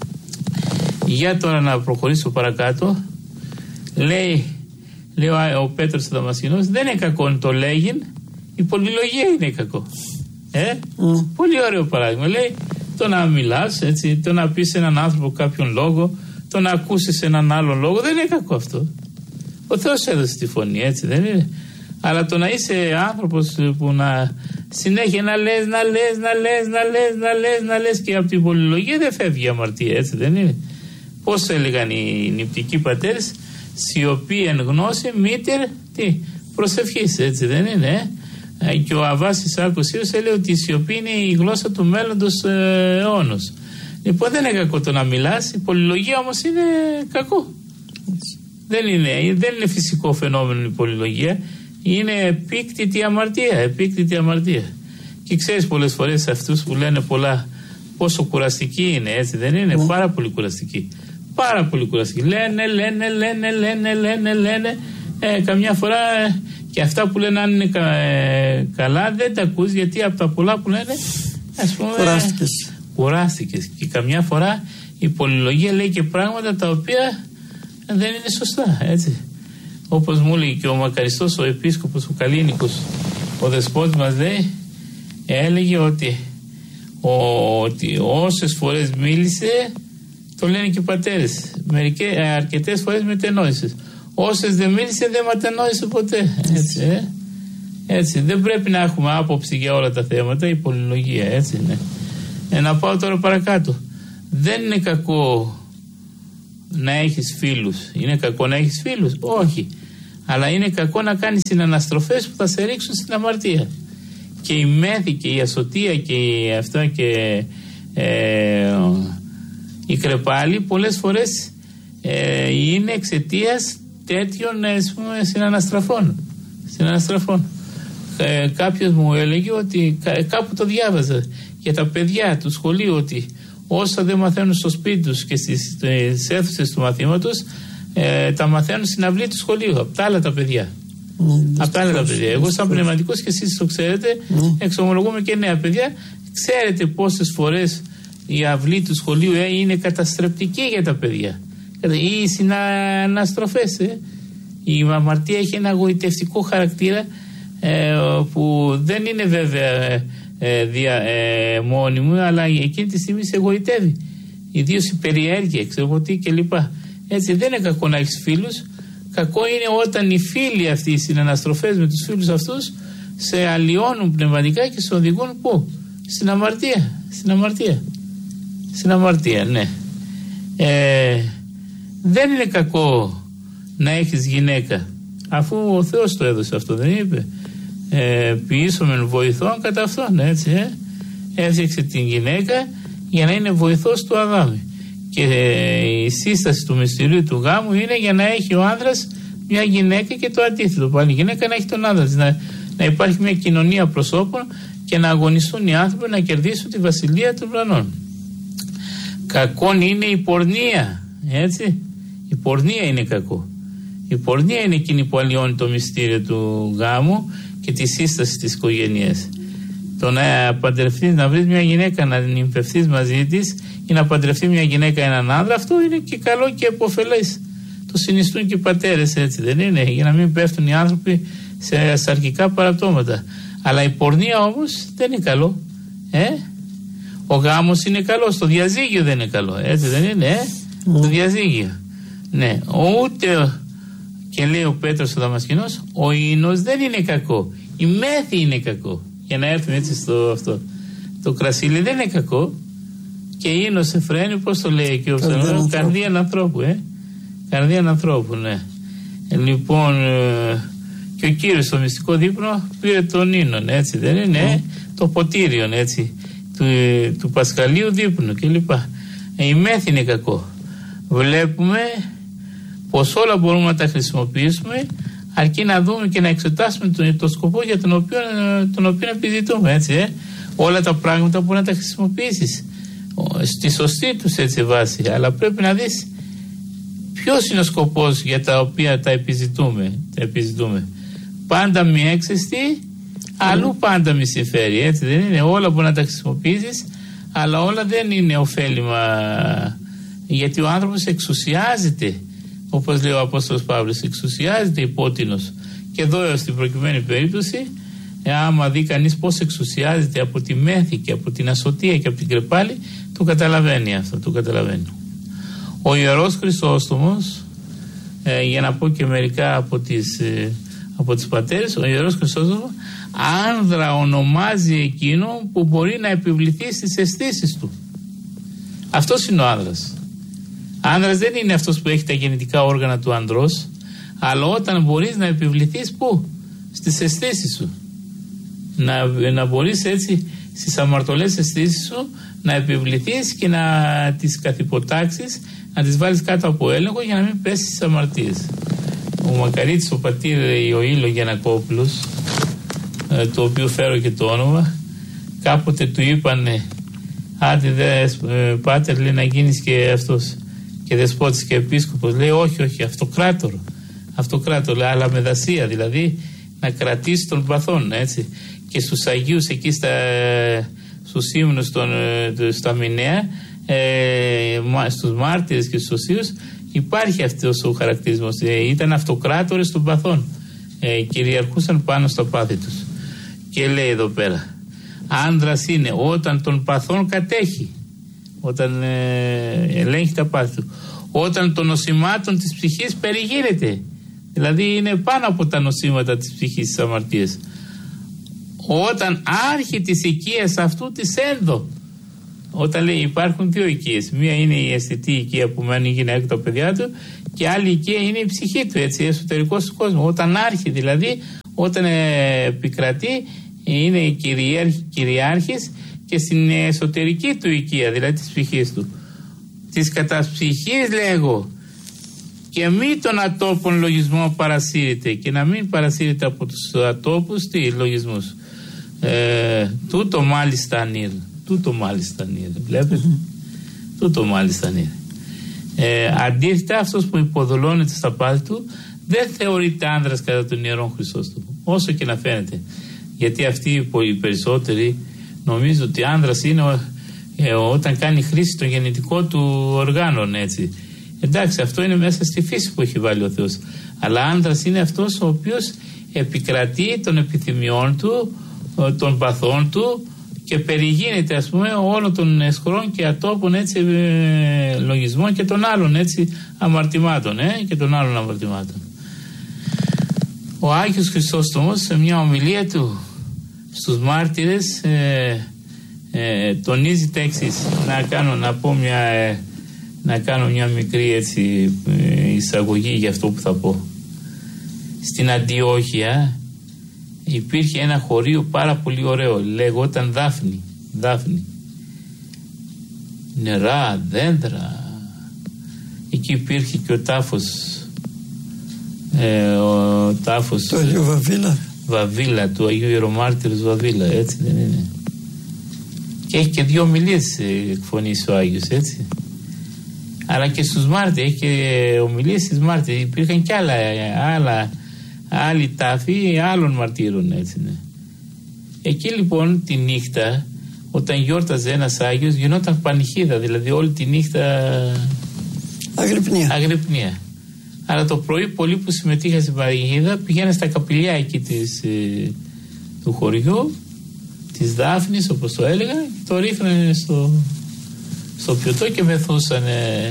Για τώρα να προχωρήσω παρακάτω. Λέει, λέει ο, ο Πέτρος ο Δαμασκηνός, δεν είναι κακό να το λέγειν, η πολυλογία είναι κακό. Ε? Mm. Πολύ ωραίο παράδειγμα. Λέει, το να μιλάς, έτσι, το να πεις σε έναν άνθρωπο κάποιον λόγο, το να ακούσεις έναν άλλον λόγο, δεν είναι κακό αυτό. Ο Θεός έδωσε τη φωνή, έτσι δεν είναι? Αλλά το να είσαι άνθρωπος που να συνέχεια να λες, να λες, να λες, να λες, να λες, να λες και από την πολυλογία δεν φεύγει η αμαρτία, έτσι δεν είναι? Πώς έλεγαν οι νηπτικοί πατέρες, σιωπή εν γνώση, μήτερ, τι, προσευχής, έτσι δεν είναι? Ε? Και ο Αββάσης Σάρκος έλεγε ότι η σιωπή είναι η γλώσσα του μέλλοντος ε, αιώνος. Λοιπόν, δεν είναι κακό το να μιλάς, η πολυλογία όμως είναι κακό. Δεν είναι, δεν είναι φυσικό φαινόμενο η πολυλογία, είναι επίκτητη αμαρτία, επίκτητη αμαρτία. Και ξέρεις πολλές φορές αυτούς που λένε πολλά πόσο κουραστική είναι, έτσι δεν είναι? Mm. Πάρα πολύ κουραστική. Πάρα πολύ κουραστική. Λένε, λένε, λένε, λένε, λένε, λένε. Ε, καμιά φορά ε, και αυτά που λένε αν είναι κα, ε, καλά δεν τα ακούς, γιατί από τα πολλά που λένε, ας πούμε, κουράστηκες. Κουράστηκες. Και καμιά φορά η πολυλογία λέει και πράγματα τα οποία δεν είναι σωστά, έτσι. Όπως μου λέει και ο μακαριστός ο επίσκοπος ο Καλίνικος, ο δεσπότης μας λέει, έλεγε ότι, ο, ότι όσες φορές μίλησε, το λένε και οι πατέρες, μερικές, αρκετές φορές μετενόησες. Όσες δεν μίλησε δεν ματενόησε ποτέ, έτσι, ε? Έτσι, δεν πρέπει να έχουμε άποψη για όλα τα θέματα, η πολυλογία, έτσι, ναι. Ε, να πάω τώρα παρακάτω. Δεν είναι κακό να έχεις φίλους. Είναι κακό να έχεις φίλους? Όχι. Αλλά είναι κακό να κάνεις συναναστροφές που θα σε ρίξουν στην αμαρτία. Και η μέθη και η ασωτεία και η, αυτό και ε, η κρεπάλη πολλές φορές ε, είναι εξαιτίας τέτοιων ε, συναναστραφών. συναναστραφών. Ε, κάποιος μου έλεγε ότι κά, κάπου το διάβαζα για τα παιδιά του σχολείου, ότι όσα δεν μαθαίνουν στο σπίτι τους και στις, στις αίθουσες του μαθήματος, ε, τα μαθαίνουν στην αυλή του σχολείου από τα άλλα τα παιδιά. Mm, από τα άλλα τα παιδιά. Εγώ σαν πνευματικός, και εσείς το ξέρετε, mm. εξομολογούμε και νέα παιδιά, Ξέρετε πόσες φορές η αυλή του σχολείου ε, είναι καταστρεπτική για τα παιδιά. Ή οι συναναστροφές. Ε. Η αμαρτία έχει ένα γοητευτικό χαρακτήρα ε, που δεν είναι βέβαια ε, δια, ε, μόνιμο, αλλά εκείνη τη στιγμή σε γοητεύει. Ιδίως η περιέργεια, ξέρω τι κλπ. Έτσι δεν είναι κακό να έχεις φίλους. Κακό είναι όταν οι φίλοι αυτοί, οι συναναστροφές με τους φίλους αυτούς, σε αλλοιώνουν πνευματικά και σε οδηγούν πού? Στην αμαρτία. Στην αμαρτία. Στην αμαρτία, ναι. Ε, δεν είναι κακό να έχεις γυναίκα, αφού ο Θεός το έδωσε αυτό, δεν είπε? Ε, ποιήσομεν βοηθών κατά αυτόν, έτσι, ε. Έφτιαξε την γυναίκα για να είναι βοηθός του Αδάμ. Και ε, η σύσταση του μυστηρίου του γάμου είναι για να έχει ο άνδρας μια γυναίκα και το αντίθετο. Πάλι η γυναίκα να έχει τον άνδρα, να, να υπάρχει μια κοινωνία προσώπων και να αγωνιστούν οι άνθρωποι να κερδίσουν τη βασιλεία των ουρανών. Κακόν είναι η πορνεία, έτσι. Η πορνεία είναι κακό. Η πορνεία είναι εκείνη που αλλοιώνει το μυστήριο του γάμου και τη σύσταση της οικογένειας. Το να παντρευτείς, να βρεις μια γυναίκα να νυμφευτείς μαζί της ή να παντρευτεί μια γυναίκα έναν άνδρα, αυτό είναι και καλό και επωφελές. Το συνιστούν και οι πατέρες, έτσι δεν είναι? Για να μην πέφτουν οι άνθρωποι σε σαρκικά παραπτώματα. Αλλά η πορνεία όμως δεν είναι καλό. Ε? Ο γάμος είναι καλός, το διαζύγιο δεν είναι καλό, έτσι δεν είναι? Ε? Mm. Το διαζύγιο. Ναι, ούτε, και λέει ο Πέτρος ο Δαμασκηνός, ο ίνος δεν είναι κακό, η μέθη είναι κακό. Για να έρθουμε έτσι στο αυτό. Το κρασίλι δεν είναι κακό και ίνος Εφραίμ, πώς το λέει εκεί ο ψαλμός? Καρδία ανθρώπου, ε. Καρδία ανθρώπου, ναι. Ε, λοιπόν, ε, και ο Κύριος στο μυστικό δείπνο πήρε τον ίνον, έτσι δεν είναι? Ε? Το ποτήριον, έτσι, του, του Πασχαλίου δείπνου κλπ. Ε, η μέθη είναι κακό. Βλέπουμε πως όλα μπορούμε να τα χρησιμοποιήσουμε, αρκεί να δούμε και να εξετάσουμε το, το σκοπό για τον οποίο, τον οποίο επιζητούμε, έτσι, ε. Όλα τα πράγματα μπορεί να τα χρησιμοποιήσεις στη σωστή τους, έτσι, βάση, αλλά πρέπει να δεις ποιος είναι ο σκοπός για τα οποία τα επιζητούμε, τα επιζητούμε. Πάντα μη έξεστη, αλλού πάντα μη συμφέρει, έτσι δεν είναι? Όλα μπορεί να τα χρησιμοποιήσεις, αλλά όλα δεν είναι ωφέλιμα, γιατί ο άνθρωπος εξουσιάζεται, όπως λέει ο Απόστολος Παύλος, εξουσιάζεται υπότινος. Και εδώ στην προκειμένη περίπτωση, άμα δει κανείς πώς εξουσιάζεται από τη μέθη και από την ασωτεία και από την κρεπάλη, το καταλαβαίνει αυτό, το καταλαβαίνει. Ο Ιερός Χρυσόστομος, ε, για να πω και μερικά από τις, ε, από τις πατέρες, ο Ιερός Χρυσόστομος άνδρα ονομάζει εκείνο που μπορεί να επιβληθεί στις αισθήσεις του. Αυτός είναι ο άνδρας. Άνδρας δεν είναι αυτός που έχει τα γεννητικά όργανα του ανδρός, αλλά όταν μπορείς να επιβληθείς πού? Στις αισθήσεις σου. Να, να μπορείς έτσι στις αμαρτωλές αισθήσεις σου να επιβληθείς και να τις καθυποτάξεις, να τις βάλεις κάτω από έλεγχο για να μην πέσεις στις αμαρτίες. Ο Μακαρίτης, ο πατήρ Ιωήλο Γιαννακόπουλος, το οποίο φέρω και το όνομα, κάποτε του είπανε, άντε δε πάτερ, λέει, να γίνεις και αυτός και δεσπότης και επίσκοπος. Λέει όχι, όχι, αυτοκράτορο, αυτοκράτορο, αλλά με δασία, δηλαδή να κρατήσει τον παθόν, έτσι. Και στους Αγίους εκεί στα, στους ύμνους των, στα Μηνέα, ε, στους μάρτυρες και στους οσίους, υπάρχει αυτός ο χαρακτηρισμός. Ε, ήταν αυτοκράτορες των παθών, ε, κυριαρχούσαν πάνω στα πάθη τους. Και λέει εδώ πέρα, άνδρας είναι όταν των παθών κατέχει, όταν ε, ελέγχει τα πάθη του, όταν των νοσημάτων της ψυχής περιγύρεται, δηλαδή είναι πάνω από τα νοσήματα της ψυχής, της αμαρτίας, όταν άρχη της οικίας αυτού της ένδο. Όταν λέει υπάρχουν δύο οικίες, μία είναι η αισθητή οικία που μένει η γυναίκα τα παιδιά του και άλλη οικία είναι η ψυχή του, έτσι, εσωτερικός του κόσμου. Όταν άρχη δηλαδή, όταν ε, επικρατεί, είναι κυριάρχη, κυριάρχης και στην εσωτερική του οικία, δηλαδή της ψυχής του. Της κατασψυχής λέγω, και μη των ατόπων λογισμό παρασύρεται, και να μην παρασύρεται από τους ατόπους τι λογισμούς. Ε, τούτο μάλιστα ανήρ, τούτο μάλιστα ανήρ, βλέπετε, mm-hmm. τούτο μάλιστα ανήρ. Ε, αντίθετα, αυτός που υποδουλώνεται στα πάθη του δεν θεωρείται άνδρας κατά τον Ιερόν Χρυσόστομο, όσο και να φαίνεται. Γιατί αυτοί οι περισσότεροι νομίζω ότι άνδρας είναι ο, ε, όταν κάνει χρήση των γεννητικών του οργάνων, έτσι. Εντάξει, αυτό είναι μέσα στη φύση που έχει βάλει ο Θεός. Αλλά άνδρας είναι αυτός ο οποίος επικρατεί των επιθυμιών του, των παθών του και περιγίνεται, ας πούμε, όλων των εσχρών και ατόπων, έτσι, ε, λογισμών και των άλλων, έτσι, αμαρτημάτων, ε, και των άλλων αμαρτημάτων. Ο Άγιος Χρυσόστομος σε μια ομιλία του στους μάρτυρες ε, ε, τονίζει τα εξής. Να κάνω, να πω μια, ε, να κάνω μια μικρή, έτσι, ε, εισαγωγή για αυτό που θα πω. Στην Αντιόχεια υπήρχε ένα χωρίο πάρα πολύ ωραίο, λεγόταν Δάφνη. Δάφνη. Νερά, δέντρα. Εκεί υπήρχε και ο τάφος, ε, ο τάφος του Αγίου Βαβίλα. Βαβίλα, του Αγίου Ιερομάρτυρος Βαβίλα, έτσι δεν είναι? Και έχει και δύο ομιλίες εκφωνήσει ο Άγιος, έτσι. Αλλά και στους μάρτυρες, έχει και ομιλίες στις μάρτυρες. Υπήρχαν και άλλα, άλλα άλλοι τάφοι άλλων μαρτύρων, έτσι, ναι. Εκεί λοιπόν τη νύχτα, όταν γιόρταζε ένας Άγιος, γινόταν πανηχίδα, δηλαδή όλη τη νύχτα αγρυπνία. αγρυπνία. Αλλά το πρωί πολλοί που συμμετείχαν στην πανηχίδα πηγαίναν στα καπηλιά εκεί της, ε, του χωριού, της Δάφνης όπως το έλεγαν, και το ρίχνανε στο, στο πιωτό και μεθούσανε.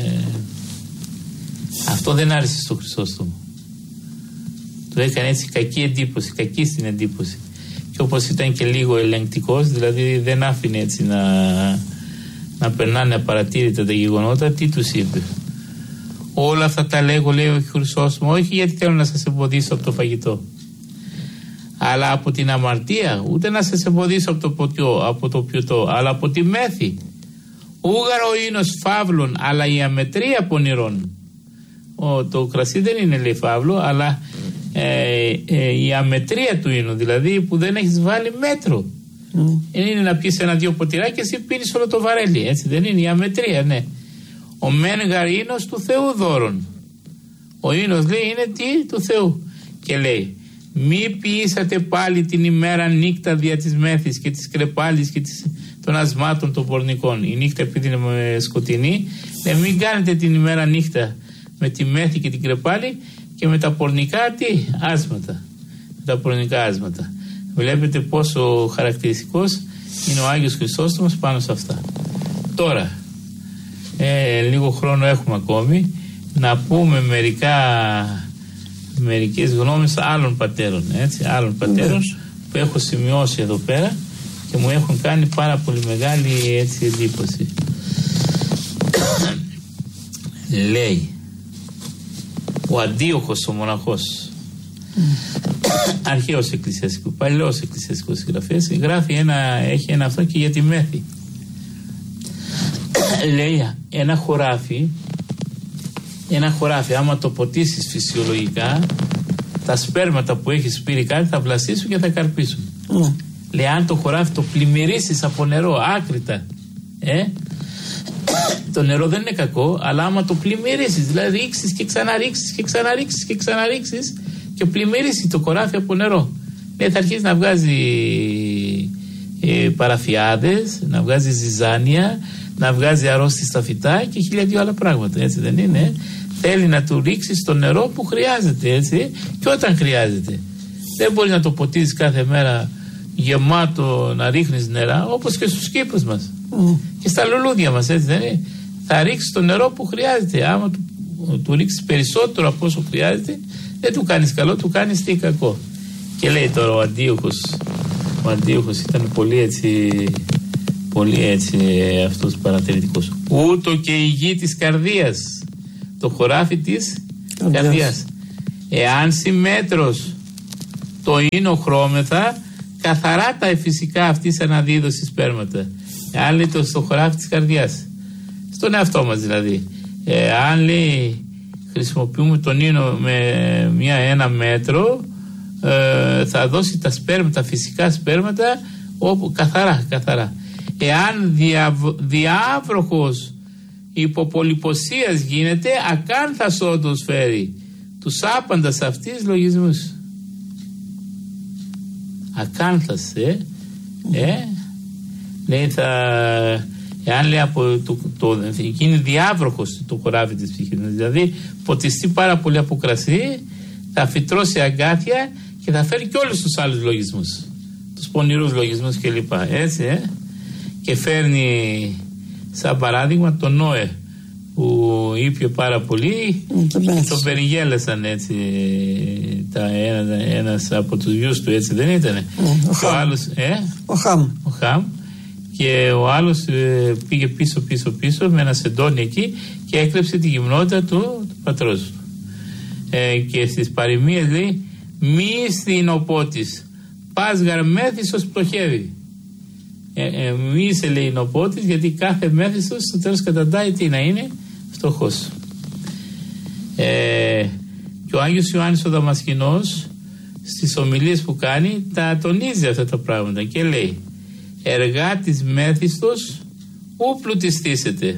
Αυτό δεν άρεσε στο Χρυσόστομο. Του έκανε έτσι κακή εντύπωση, κακή στην εντύπωση. Και όπως ήταν και λίγο ελεγκτικός, δηλαδή δεν άφηνε έτσι να, να περνάνε απαρατήρητα τα γεγονότα, τι τους είπε? Όλα αυτά τα λέγω, λέει ο Χρυσόστομος, όχι γιατί θέλω να σας εμποδίσω από το φαγητό, αλλά από την αμαρτία, ούτε να σας εμποδίσω από το ποτιό, από το πιωτό, αλλά από τη μέθη. Ούγαρο ίνος φαύλων, αλλά η αμετρία πονηρών. Ο, το κρασί δεν είναι, λέει, φαύλο, αλλά ε, ε, η αμετρία του ίνου, δηλαδή που δεν έχεις βάλει μέτρο. Mm. Είναι να πεις ένα-δυο ποτηρά και εσύ πίνεις όλο το βαρέλι, έτσι δεν είναι? Η αμετρία, ναι. Ο μέγαρ ίνος του Θεού δώρον. Ο ίνος, λέει, είναι τι? Του Θεού. Και λέει, μη ποιήσατε πάλι την ημέρα νύχτα δια της μέθης και της κρεπάλης και της, των ασμάτων των πορνικών. Η νύχτα επειδή είναι σκοτεινή, λέει, μην κάνετε την ημέρα νύχτα με τη μέθη και την κρεπάλη και με τα πορνικά τι? Άσματα. Με τα πορνικά άσματα. Βλέπετε πόσο χαρακτηριστικός είναι ο Άγιος Χρυσόστομος πάνω σε αυτά. Τώρα, ε, λίγο χρόνο έχουμε ακόμη, να πούμε μερικά, μερικές γνώμες άλλων πατέρων, έτσι, άλλων πατέρων που έχω σημειώσει εδώ πέρα και μου έχουν κάνει πάρα πολύ μεγάλη, έτσι, εντύπωση. Λέει ο Αντίοχος ο μοναχός, mm. αρχαίος εκκλησιαστικός, παλαιός εκκλησιαστικός συγγραφέας, γράφει ένα, έχει ένα αυτό και για τη μέθη. Λέει, ένα χωράφι, ένα χωράφι άμα το ποτίσεις φυσιολογικά, τα σπέρματα που έχεις σπείρει κάτι θα βλασίσουν και θα καρπίσουν. Mm. Λέει, αν το χωράφι το πλημμυρίσεις από νερό άκρητα, ε, το νερό δεν είναι κακό, αλλά άμα το πλημμυρίσεις, δηλαδή ρίξεις και ξαναρίξεις και ξαναρίξεις και ξαναρίξεις και πλημμυρίσει το χωράφι από νερό, λέει, θα αρχίσει να βγάζει ε, παραφιάδες, να βγάζει ζυζάνια, να βγάζει αρρώστιες στα φυτά και χίλια δυο άλλα πράγματα, έτσι δεν είναι? Θέλει να του ρίξεις το νερό που χρειάζεται, έτσι, και όταν χρειάζεται. Δεν μπορεί να το ποτίζεις κάθε μέρα γεμάτο να ρίχνεις νερά, όπως και στους κήπους μας mm. και στα λουλούδια μας, έτσι δεν είναι? Θα ρίξεις το νερό που χρειάζεται. Άμα του, του ρίξεις περισσότερο από όσο χρειάζεται, δεν του κάνεις καλό, του κάνεις τι κακό. Και λέει τώρα ο Αντίοχος, ο Αντίοχος ήταν πολύ έτσι, πολύ έτσι αυτός παρατηρητικός. Ούτω και η γη της καρδίας, το χωράφι της καρδιάς. καρδιάς. Εάν συμμέτρος το ίνο χρώμεθα, καθαρά τα φυσικά αυτής αναδίδωσης σπέρματα. Εάν λέει το στο χωράφι της καρδιάς, στον εαυτό μας δηλαδή, εάν λέει χρησιμοποιούμε τον ίνο με μια, ένα μέτρο, ε, θα δώσει τα σπέρματα, τα φυσικά σπέρματα όπου, καθαρά, καθαρά. Εάν δια, διάβροχος υποπολιποσίας γίνεται, ακάνθας όντως φέρει τους άπαντας αυτής λογισμούς. Ακάνθας, ε, ε, Λέει θα, εάν λέει από το, το, το, γίνει διάβροχος το κοράβι της ψυχής, δηλαδή ποτιστεί πάρα πολύ από κρασί, θα φυτρώσει αγκάθια και θα φέρει και όλους τους άλλους λογισμούς, τους πονηρούς λογισμούς κλπ. Έτσι, ε? Και φέρνει σαν παράδειγμα τον Νόε, που ήπιο πάρα πολύ και τον περιγέλασαν έτσι τα, ένα, ένας από τους γιους του, έτσι δεν ήτανε? Ναι, ο, και ο, άλλος, ε? ο Χαμ. Ο Χαμ. Και ο άλλος ε, πήγε πίσω πίσω πίσω με ένα σεντόνι εκεί και έκλεψε τη γυμνότητα του, του πατρός του. Ε, και στις παροιμίες λέει, μη σθηνοπότης, πας γαρμέθησος πλοχεύει. Ε, ε, μη είσαι, λέει, νοπότης, γιατί κάθε μέθησος στο τέλος καταντάει τι να είναι? Φτωχός. Ε, και ο Άγιος Ιωάννης ο Δαμασκηνός στις ομιλίες που κάνει τα τονίζει αυτά τα πράγματα και λέει, εργάτης μέθιστος ου πλουτιστήσετε.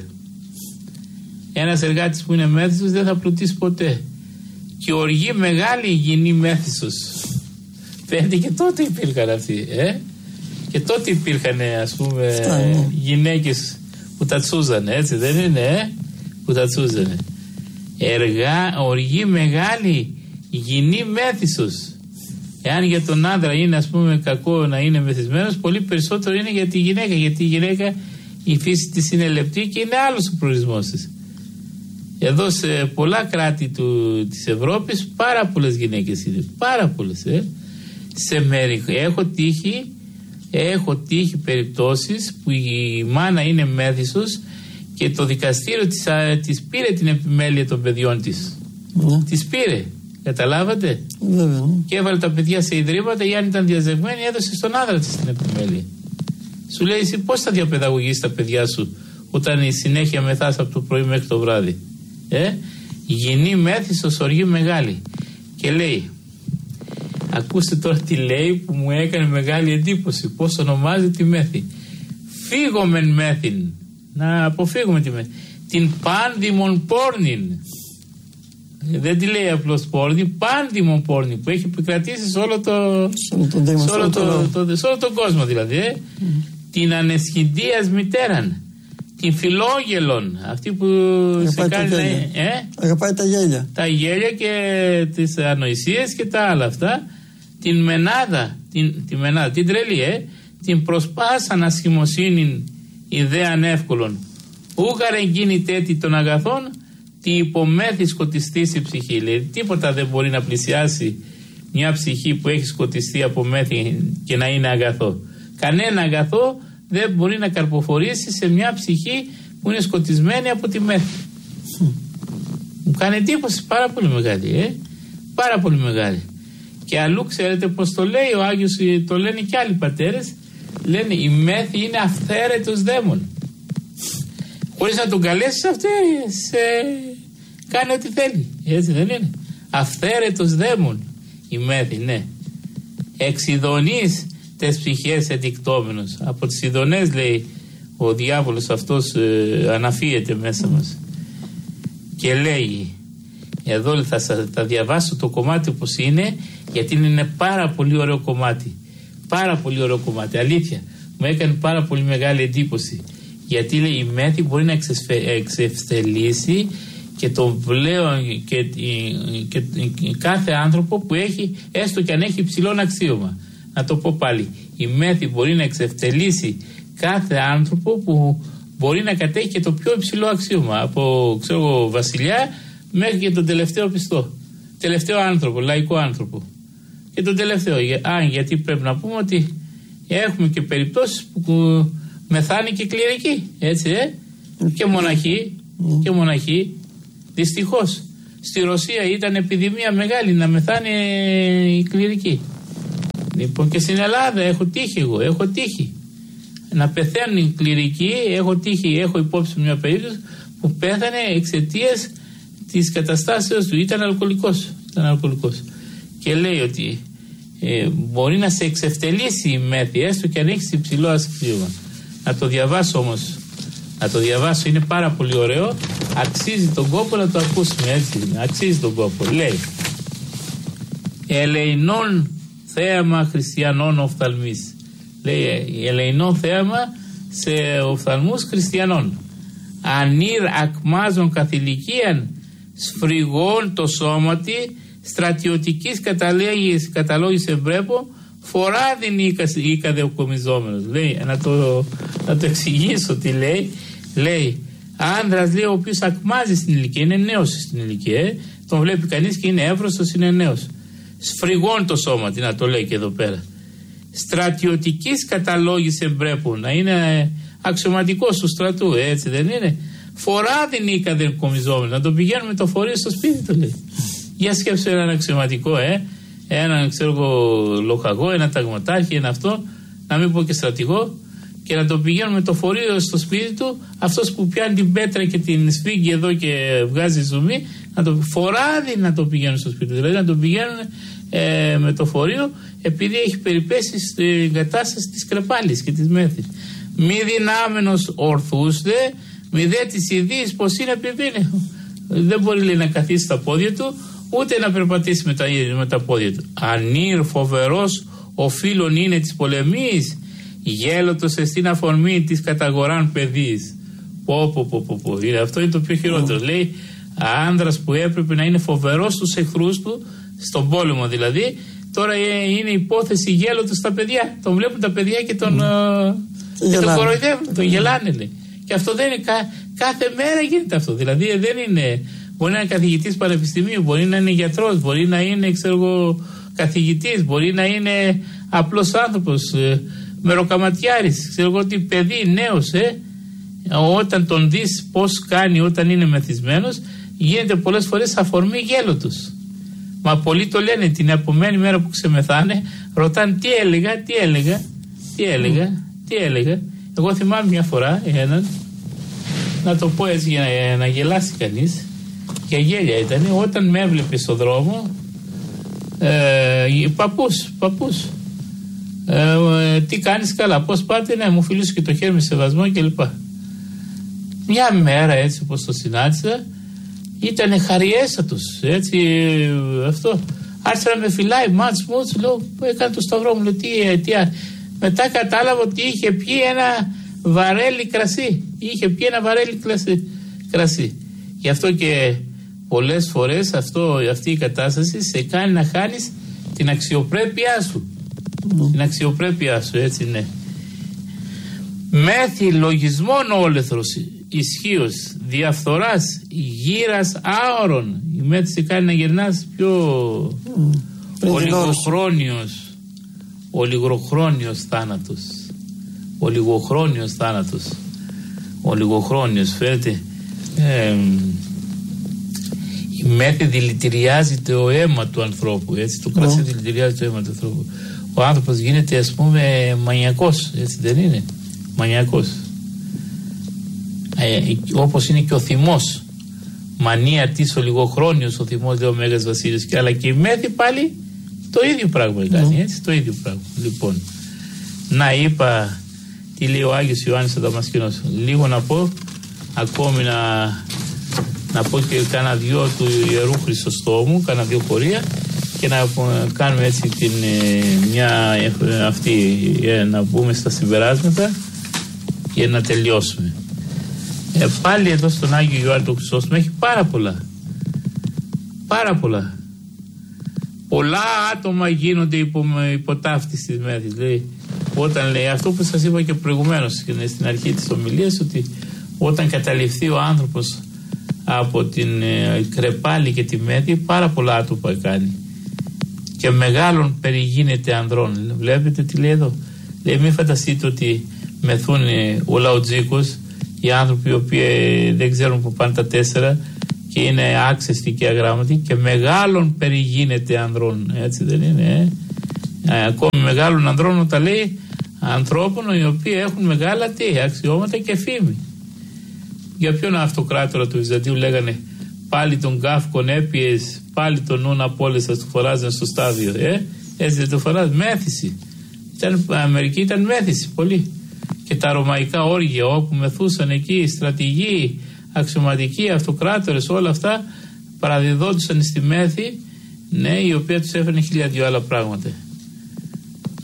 Ένας εργάτης που είναι μέθιστος δεν θα πλουτίσει ποτέ. Και οργή μεγάλη υγιεινή μέθιστος. Φαίνεται και τότε υπήρχαν αυτοί, ε? Και τότε υπήρχαν, ας πούμε, Φτάνει. γυναίκες που τα τσούζανε, έτσι δεν είναι, ε? Που τα τσούζανε. Εργά, οργή μεγάλη υγιεινή μέθιστος. Εάν για τον άντρα είναι, ας πούμε, κακό να είναι μεθυσμένος, πολύ περισσότερο είναι για τη γυναίκα. Γιατί η γυναίκα, η φύση της είναι λεπτή και είναι άλλος ο προορισμός της. Εδώ σε πολλά κράτη του, της Ευρώπης πάρα πολλές γυναίκες είναι. Πάρα πολλές. Ε. Σε μέρη έχω τύχει, έχω τύχει περιπτώσεις που η μάνα είναι μέθυσος και το δικαστήριο της, α, της πήρε την επιμέλεια των παιδιών της. Ναι. Της πήρε. Καταλάβατε. Βέβαια. Και έβαλε τα παιδιά σε ιδρύματα, ή αν ήταν διαζευμένη έδωσε στον άντρα της την επιμέλεια. Σου λέει, εσύ πώς θα διαπαιδαγωγήσεις τα παιδιά σου όταν η συνέχεια μεθάς από το πρωί μέχρι το βράδυ? Ε? Υγιεινή μέθιστος, οργή μεγάλη. Και λέει, ακούστε τώρα τι λέει που μου έκανε μεγάλη εντύπωση, πώς ονομάζει τη μέθη. Φύγομεν μέθην, να αποφύγουμε τη μέθη, την πάνδημον πόρνην. Δεν τη λέει απλώς πόρνη, πάνδημον πόρνη, που έχει επικρατήσει σε όλο, το, σε όλο, το, το, το, σε όλο τον κόσμο δηλαδή. Ε? Mm. Την ανεσχυντίας μητέραν, την φιλόγελον, αυτή που αγαπάει σε κάνει. Ε? Αγαπάει τα γέλια. Τα γέλια και τις ανοησίες και τα άλλα αυτά. Την μενάδα, την, τη μενάδα, την τρελή, ε? Την προσπάσαν ασχημοσύνην ιδέαν εύκολων. Ούγαρε γίνει τέτοι των αγαθών, τι υπομέθη σκοτιστής η ψυχή. Λέει, τίποτα δεν μπορεί να πλησιάσει μια ψυχή που έχει σκοτιστεί από μέθη και να είναι αγαθό. Κανένα αγαθό δεν μπορεί να καρποφορήσει σε μια ψυχή που είναι σκοτισμένη από τη μέθη. Μου κάνει εντύπωση πάρα πολύ μεγάλη, ε? Πάρα πολύ μεγάλη. Και αλλού ξέρετε πως το λέει ο Άγιος, το λένε και άλλοι πατέρες, λένε η μέθη είναι αυθαίρετος δαίμον. Χωρίς να τον καλέσεις αυτό, σε... κάνει ό,τι θέλει. Έτσι δεν είναι? Αυθαίρετος δαίμον η μέθη, ναι. Εξειδονείς τες ψυχές εντικτόμενος. Από τις ειδονές, λέει, ο διάβολος αυτός ε, αναφύεται μέσα μας. Και λέει, εδώ θα, θα διαβάσω το κομμάτι όπως είναι, γιατί είναι πάρα πολύ ωραίο κομμάτι. Πάρα πολύ ωραίο κομμάτι, αλήθεια. Μου έκανε πάρα πολύ μεγάλη εντύπωση. Γιατί, λέει, η μέθη μπορεί να εξευστελίσει και τον πλέον και, και, και κάθε άνθρωπο που έχει, έστω και αν έχει υψηλό αξίωμα. Να το πω πάλι. Η μέθη μπορεί να εξευτελίσει κάθε άνθρωπο που μπορεί να κατέχει και το πιο υψηλό αξίωμα. Από, ξέρω, βασιλιά μέχρι και τον τελευταίο πιστό. Τελευταίο άνθρωπο, λαϊκό άνθρωπο. Και τον τελευταίο. Α, γιατί πρέπει να πούμε ότι έχουμε και περιπτώσεις που μεθάνει και κληρικοί. Έτσι, ε? Και μοναχοί. Mm. Και μοναχοί. Δυστυχώς. Στη Ρωσία ήταν επιδημία μεγάλη να μεθάνει οι κληρικοί. Λοιπόν, και στην Ελλάδα έχω τύχει εγώ, έχω τύχει να πεθαίνουν οι κληρικοί. Έχω τύχει, έχω υπόψη μια περίπτωση που πέθανε εξαιτίας της καταστάσεως του. Ήταν αλκοολικός, ήταν αλκοολικός. Και λέει ότι ε, μπορεί να σε εξευτελίσει η μέθη, έστω και αν έχεις υψηλό αξίωμα. Να το διαβάσω όμως, να το διαβάσω, είναι πάρα πολύ ωραίο. Αξίζει τον κόπο να το ακούσουμε, έτσι, αξίζει τον κόπο. Λέει, ελεηνών θέαμα χριστιανών οφθαλμής. Λέει, ελεηνό θέαμα σε οφθαλμούς χριστιανών. Ανήρ ακμάζων καθηλικίαν, σφριγών το σώματι, στρατιωτικής καταλόγης, καταλόγης εμπρέπω, φοράδιν ή καδεοκομιζόμενος. Λέει, να το, να το εξηγήσω τι λέει. Λέει, άνδρας, λέει, ο οποίος ακμάζει στην ηλικία, είναι νέος στην ηλικία, ε? Τον βλέπει κανείς και είναι εύρωστος, είναι νέος. Σφριγών το σώματι, να το λέει και εδώ πέρα. Στρατιωτικής καταλόγης εμπρέπου, να είναι αξιωματικός του στρατού, έτσι δεν είναι? Φοράδιν ή καδεοκομιζόμενος, να τον πηγαίνουμε το φορείο στο σπίτι του, λέει. Για σκέψου έναν αξιωματικό, ε, έναν ξέρω εγώ λοχαγό, ένα ταγματάρχη, ένα αυτό, να μην πω και στρατηγό, και να τον πηγαίνουμε το φορείο στο σπίτι του, αυτός που πιάνει την πέτρα και την σφίγγει εδώ και βγάζει ζουμί, να το φοράδι να το πηγαίνουν στο σπίτι του. Δηλαδή να τον πηγαίνουν ε, με το φορείο, επειδή έχει περιπέσει στην κατάσταση της κρεπάλης και της μέθης. Μη δυνάμενος ορθούς δε, μη δε της ιδίης πως είναι επιβίνε. Δεν μπορεί, λέει, να καθίσει στα πόδια του, ούτε να περπατήσει με τα, με τα πόδια του. Ανήρ φοβερός ο φίλων είναι της πολεμής, γέλωτος εστίν αφορμή της καταγοράν παιδής. Πω πω πω πω, πω. Αυτό είναι το πιο χειρότερο. Mm. Λέει, άνδρας που έπρεπε να είναι φοβερός στους εχθρούς του, στον πόλεμο δηλαδή, τώρα είναι υπόθεση γέλωτος στα παιδιά. Τον βλέπουν τα παιδιά και τον, mm. uh, και τον κοροϊδεύουν, τον γελάνε, λέει. Και αυτό δεν είναι, κα, κάθε μέρα γίνεται αυτό. Δηλαδή δεν είναι, μπορεί να είναι καθηγητής πανεπιστημίου, μπορεί να είναι γιατρός, μπορεί να είναι, ξέρω εγώ, καθηγητής, μπορεί να είναι απλός άνθρωπος, ε, μεροκαματιάρης, ξέρω εγώ τι, παιδί, νέος, ε. Όταν τον δεις πώς κάνει όταν είναι μεθυσμένος, γίνεται πολλές φορές αφορμή γέλωτος. Μα πολλοί το λένε την επομένη μέρα που ξεμεθάνε, ρωτάνε τι έλεγα, τι έλεγα, τι έλεγα, τι έλεγα. Εγώ θυμάμαι μια φορά έναν, να το πω έτσι για να, να γελάσει κανείς, και γέλια ήταν, όταν με έβλεπε στο δρόμο, ε, παππούς, παππούς, ε, τι κάνεις, καλά, πώς πάτε, ναι, μου φιλούσε και το χέρι με σεβασμό κλπ. Μια μέρα έτσι όπως το συνάντησα, ήταν χαριέστατος, έτσι, αυτό. Άρχισε να με φυλάει, μάτς μου, λέω, έκανε το σταυρό μου, λέω, τι, τι, μετά κατάλαβα ότι είχε πιει ένα βαρέλι κρασί. Είχε πιει ένα βαρέλι κρασί. Γι' αυτό και πολλές φορές αυτό, αυτή η κατάσταση σε κάνει να χάνεις την αξιοπρέπειά σου. Mm. Την αξιοπρέπειά σου, έτσι, ναι. Μέθη λογισμόν όλεθρος, ισχύος, διαφθοράς, γύρας άωρων. Η μέθη σε κάνει να γυρνάς πιο mm. ολιγοχρόνιος. Ο λιγοχρόνιος θάνατος. Ο λιγοχρόνιος θάνατος. Ο λιγοχρόνιος φαίνεται. Ε, η μέθη δηλητηριάζει το αίμα του ανθρώπου. Έτσι, το κρασί oh. δηλητηριάζει το αίμα του ανθρώπου. Ο άνθρωπος γίνεται, ας πούμε, μανιακός. Έτσι δεν είναι? Μανιακός. Ε, όπως είναι και ο θυμός. Μανία της, ο λιγοχρόνιος ο θυμός, λέει ο Μέγας Βασίλειος. Και, αλλά και η μέθη πάλι το ίδιο πράγμα κάνει, mm. έτσι, το ίδιο πράγμα. Λοιπόν, να είπα τι λέει ο Άγιος Ιωάννης ο Δαμασκηνός. Λίγο να πω, ακόμη να, να πω και κάνα δυο του Ιερού Χρυσοστόμου, κάνα δυο χωρία, και να κάνουμε έτσι την, μια αυτή, να μπούμε στα συμπεράσματα και να τελειώσουμε. Ε, πάλι εδώ στον Άγιο Ιωάννη τον Χρυσόστομο έχει πάρα πολλά. Πάρα πολλά. Πολλά άτομα γίνονται υπο, υποτάφτης της μέθης. Λέει, όταν λέει αυτό που σας είπα και προηγουμένως στην αρχή της ομιλίας, ότι όταν καταληφθεί ο άνθρωπος από την ε, κρεπάλη και τη μέθη, πάρα πολλά άτομα κάνει. Και μεγάλων περιγίνεται ανδρών. Βλέπετε τι λέει εδώ? Λέει, μην φανταστείτε ότι μεθούν ο λαοτζίκος, οι άνθρωποι οι οποίοι δεν ξέρουν που πάνε τα τέσσερα και είναι άξεστοι και αγράμματοι, και μεγάλων περιγίνεται ανδρών. Έτσι δεν είναι? Ε? Ε, ακόμη μεγάλων ανδρών, όταν λέει ανθρώπων οι οποίοι έχουν μεγάλα τι, αξιώματα και φήμη. Για ποιον αυτοκράτορα του Βυζαντίου λέγανε πάλι τον Κάφκον έπιες, πάλι τον νουν απόλυσας, του φοράζαν στο στάδιο. Ε? Έτσι δεν το φοράζει? Μέθηση. Ήταν, Αμερική ήταν μέθηση πολύ. Και τα ρωμαϊκά όργια όπου μεθούσαν εκεί στρατηγοί, αξιωματικοί, αυτοκράτορες, όλα αυτά παραδιδόντουσαν στη μέθη, ναι, η οποία τους έφερνε χίλια δυο άλλα πράγματα.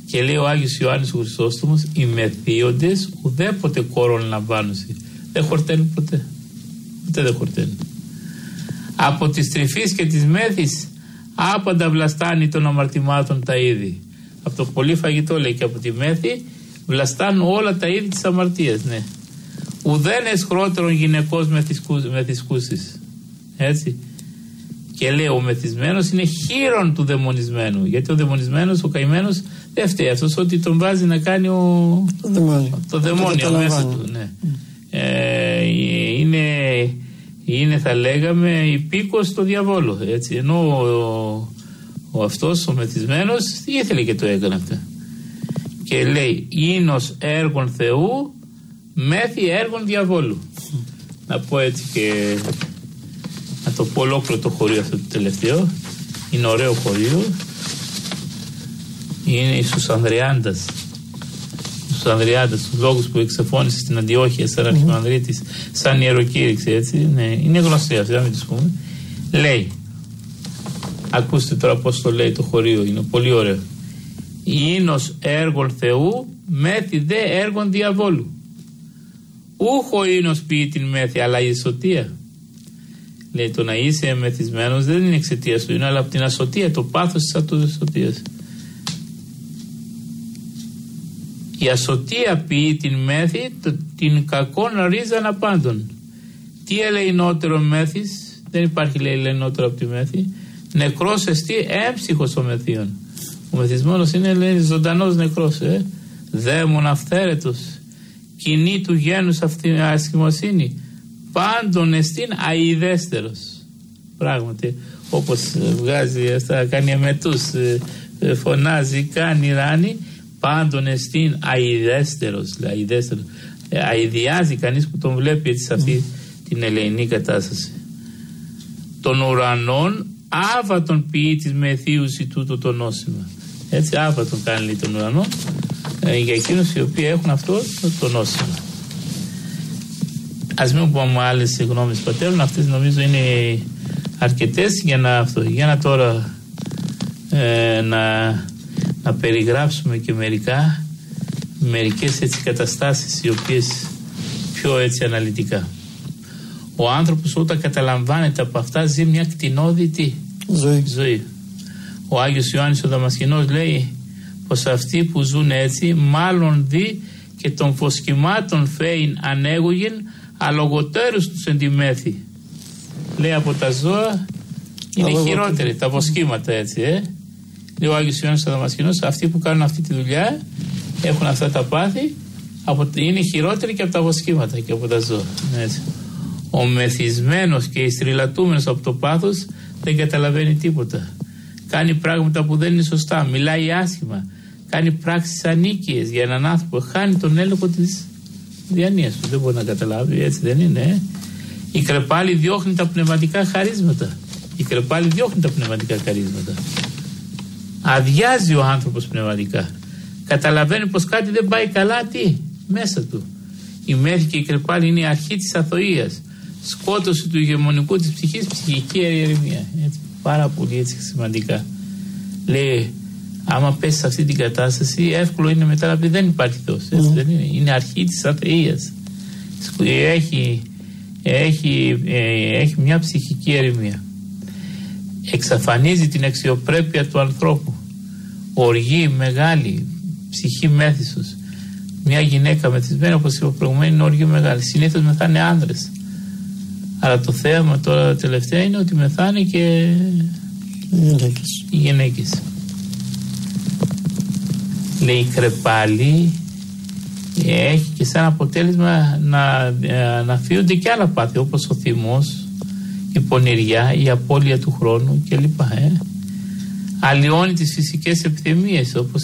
Και λέει ο Άγιος Ιωάννης ο Χρυσόστομος, οι μεθύοντες ουδέποτε κόρον λαμβάνουσι. Δεν χορταίνουν ποτέ. Ποτέ δεν χορταίνουν. Από τις τρυφείς και τις μέθης άπαντα βλαστάνει των αμαρτημάτων τα είδη. Από το πολύ φαγητό λέει και από τη μέθη βλαστάνουν όλα τα είδη της αμαρτίας. Ναι. Ουδέν εσχρότερον γυναικός μεθυσκούσης. Έτσι. Και λέει ο μεθυσμένος είναι χείρον του δαιμονισμένου. Γιατί ο δαιμονισμένος, ο καημένος δεν φταίει αυτός, ότι τον βάζει να κάνει ο... το δαιμόνιο, το δαιμόνιο το μέσα του. Ναι. Mm. Ε, είναι, είναι θα λέγαμε υπήκος στο διαβόλο. Έτσι. Ενώ ο, ο αυτός ο μεθυσμένος ήθελε και το έκανε αυτό. Και λέει ίνος έργων Θεού μέθη έργων διαβόλου. Mm. Να πω έτσι και να το πω ολόκληρο το χωρίο αυτό το τελευταίο. Είναι ωραίο χωρίο. Είναι η Σουσανδριάντας. Η Σουσανδριάντας, τους λόγους που εξεφώνησε στην Αντιόχεια σαν αρχιμανδρίτης, σαν ιεροκήρυξη, έτσι. Ναι, είναι γνωστή αυτή, να μην τις πούμε. Λέει, ακούστε τώρα πώς το λέει το χωρίο, είναι πολύ ωραίο. Ίνος έργων Θεού μέθη δε έργων διαβόλου. Ούχο ίνος ποιεί την μέθη, αλλά η σωτία. Λέει, το να είσαι μεθυσμένος δεν είναι εξαιτία του, είναι αλλά από την ασωτία, το πάθος της ασωτίας. Η ασωτία ποιεί την μέθη, το, την κακόν ρίζαν απάντων. Τι ελεηνότερο μέθης, δεν υπάρχει λέει ελεηνότερο από τη μέθη, νεκρός εστί έμψυχος ο μεθύων. Ο μεθυσμένος είναι λέει ζωντανός νεκρός, ε. δαίμον αυθαίρετος, κοινή του γένους ασχημοσύνη, πάντων εστίν αηδέστερος. Πράγματι, όπως βγάζει αυτά, κάνει εμετούς, φωνάζει, κάνει, ράνει, πάντων εστίν αηδέστερος. Αηδέστερος. Αηδιάζει κανείς που τον βλέπει έτσι σε αυτή την ελεηνή κατάσταση. Των ουρανών άβατον ποιεί της μεθύουση τούτο το νόσημα. Έτσι άβατον κάνει λέει, τον ουρανό ε, για εκείνους οι οποίοι έχουν αυτό το, το νόσημα. Ας μην πούμε άλλες γνώμες πατέρων, αυτές νομίζω είναι αρκετές για να, αυτό, για να τώρα ε, να, να περιγράψουμε και μερικά μερικές έτσι καταστάσεις οι οποίες πιο έτσι αναλυτικά. Ο άνθρωπος όταν καταλαμβάνεται από αυτά ζει μια κτηνόδητη ζωή. ζωή. Ο Άγιος Ιωάννης ο Δαμασκηνός λέει πως αυτοί που ζουν έτσι μάλλον δει και των φωσκημάτων φέειν ανέγωγεν αλογοτέρους τους εντιμέθη. Λέει από τα ζώα είναι Αλογο... χειρότεροι τα βοσκήματα έτσι ε. Λέει ο Άγιος Ιωάννης ο Δαμασκηνός αυτοί που κάνουν αυτή τη δουλειά έχουν αυτά τα πάθη από... είναι χειρότεροι και από τα βοσκήματα και από τα ζώα έτσι. Ο μεθυσμένος και ιστριλατούμενος από το πάθος δεν καταλαβαίνει τίποτα. Κάνει πράγματα που δεν είναι σωστά, μιλάει άσχημα, κάνει πράξεις ανίκειες για έναν άνθρωπο, χάνει τον έλεγχο της διανοίας του, δεν μπορεί να καταλάβει, έτσι δεν είναι. Ε? Η κρεπάλη διώχνει τα πνευματικά χαρίσματα. Η κρεπάλη διώχνει τα πνευματικά χαρίσματα. Αδειάζει ο άνθρωπος πνευματικά. Καταλαβαίνει πως κάτι δεν πάει καλά, τι, μέσα του. Η μέθη και η κρεπάλη είναι η αρχή της αθωίας. Σκότωση του ηγεμονικού της ψυχής, ψυχική ερημία. Έτσι, πάρα πολύ έτσι σημαντικά. Λέει, άμα πέσει σε αυτή την κατάσταση, εύκολο είναι μετά να πει δεν υπάρχει Θεός. Έτσι, mm. δεν είναι. Είναι αρχή της αθείας. Έχει, έχει, ε, έχει μια ψυχική ερημία. Εξαφανίζει την αξιοπρέπεια του ανθρώπου. Οργή μεγάλη, ψυχή μέθησος. Μια γυναίκα μεθυσμένη, όπως είπα προηγουμένως, είναι οργή μεγάλη. Συνήθως μεθάνε άνδρες. Αλλά το θέαμα τώρα τελευταία είναι ότι μεθάνε και οι γυναίκες. Οι γυναίκες. Λέει η κρεπάλη έχει και σαν αποτέλεσμα να, να φύγονται και άλλα πάθη όπως ο θυμός, η πονηριά, η απώλεια του χρόνου κλπ. Ε. Αλλοιώνει τις φυσικές επιθυμίες όπως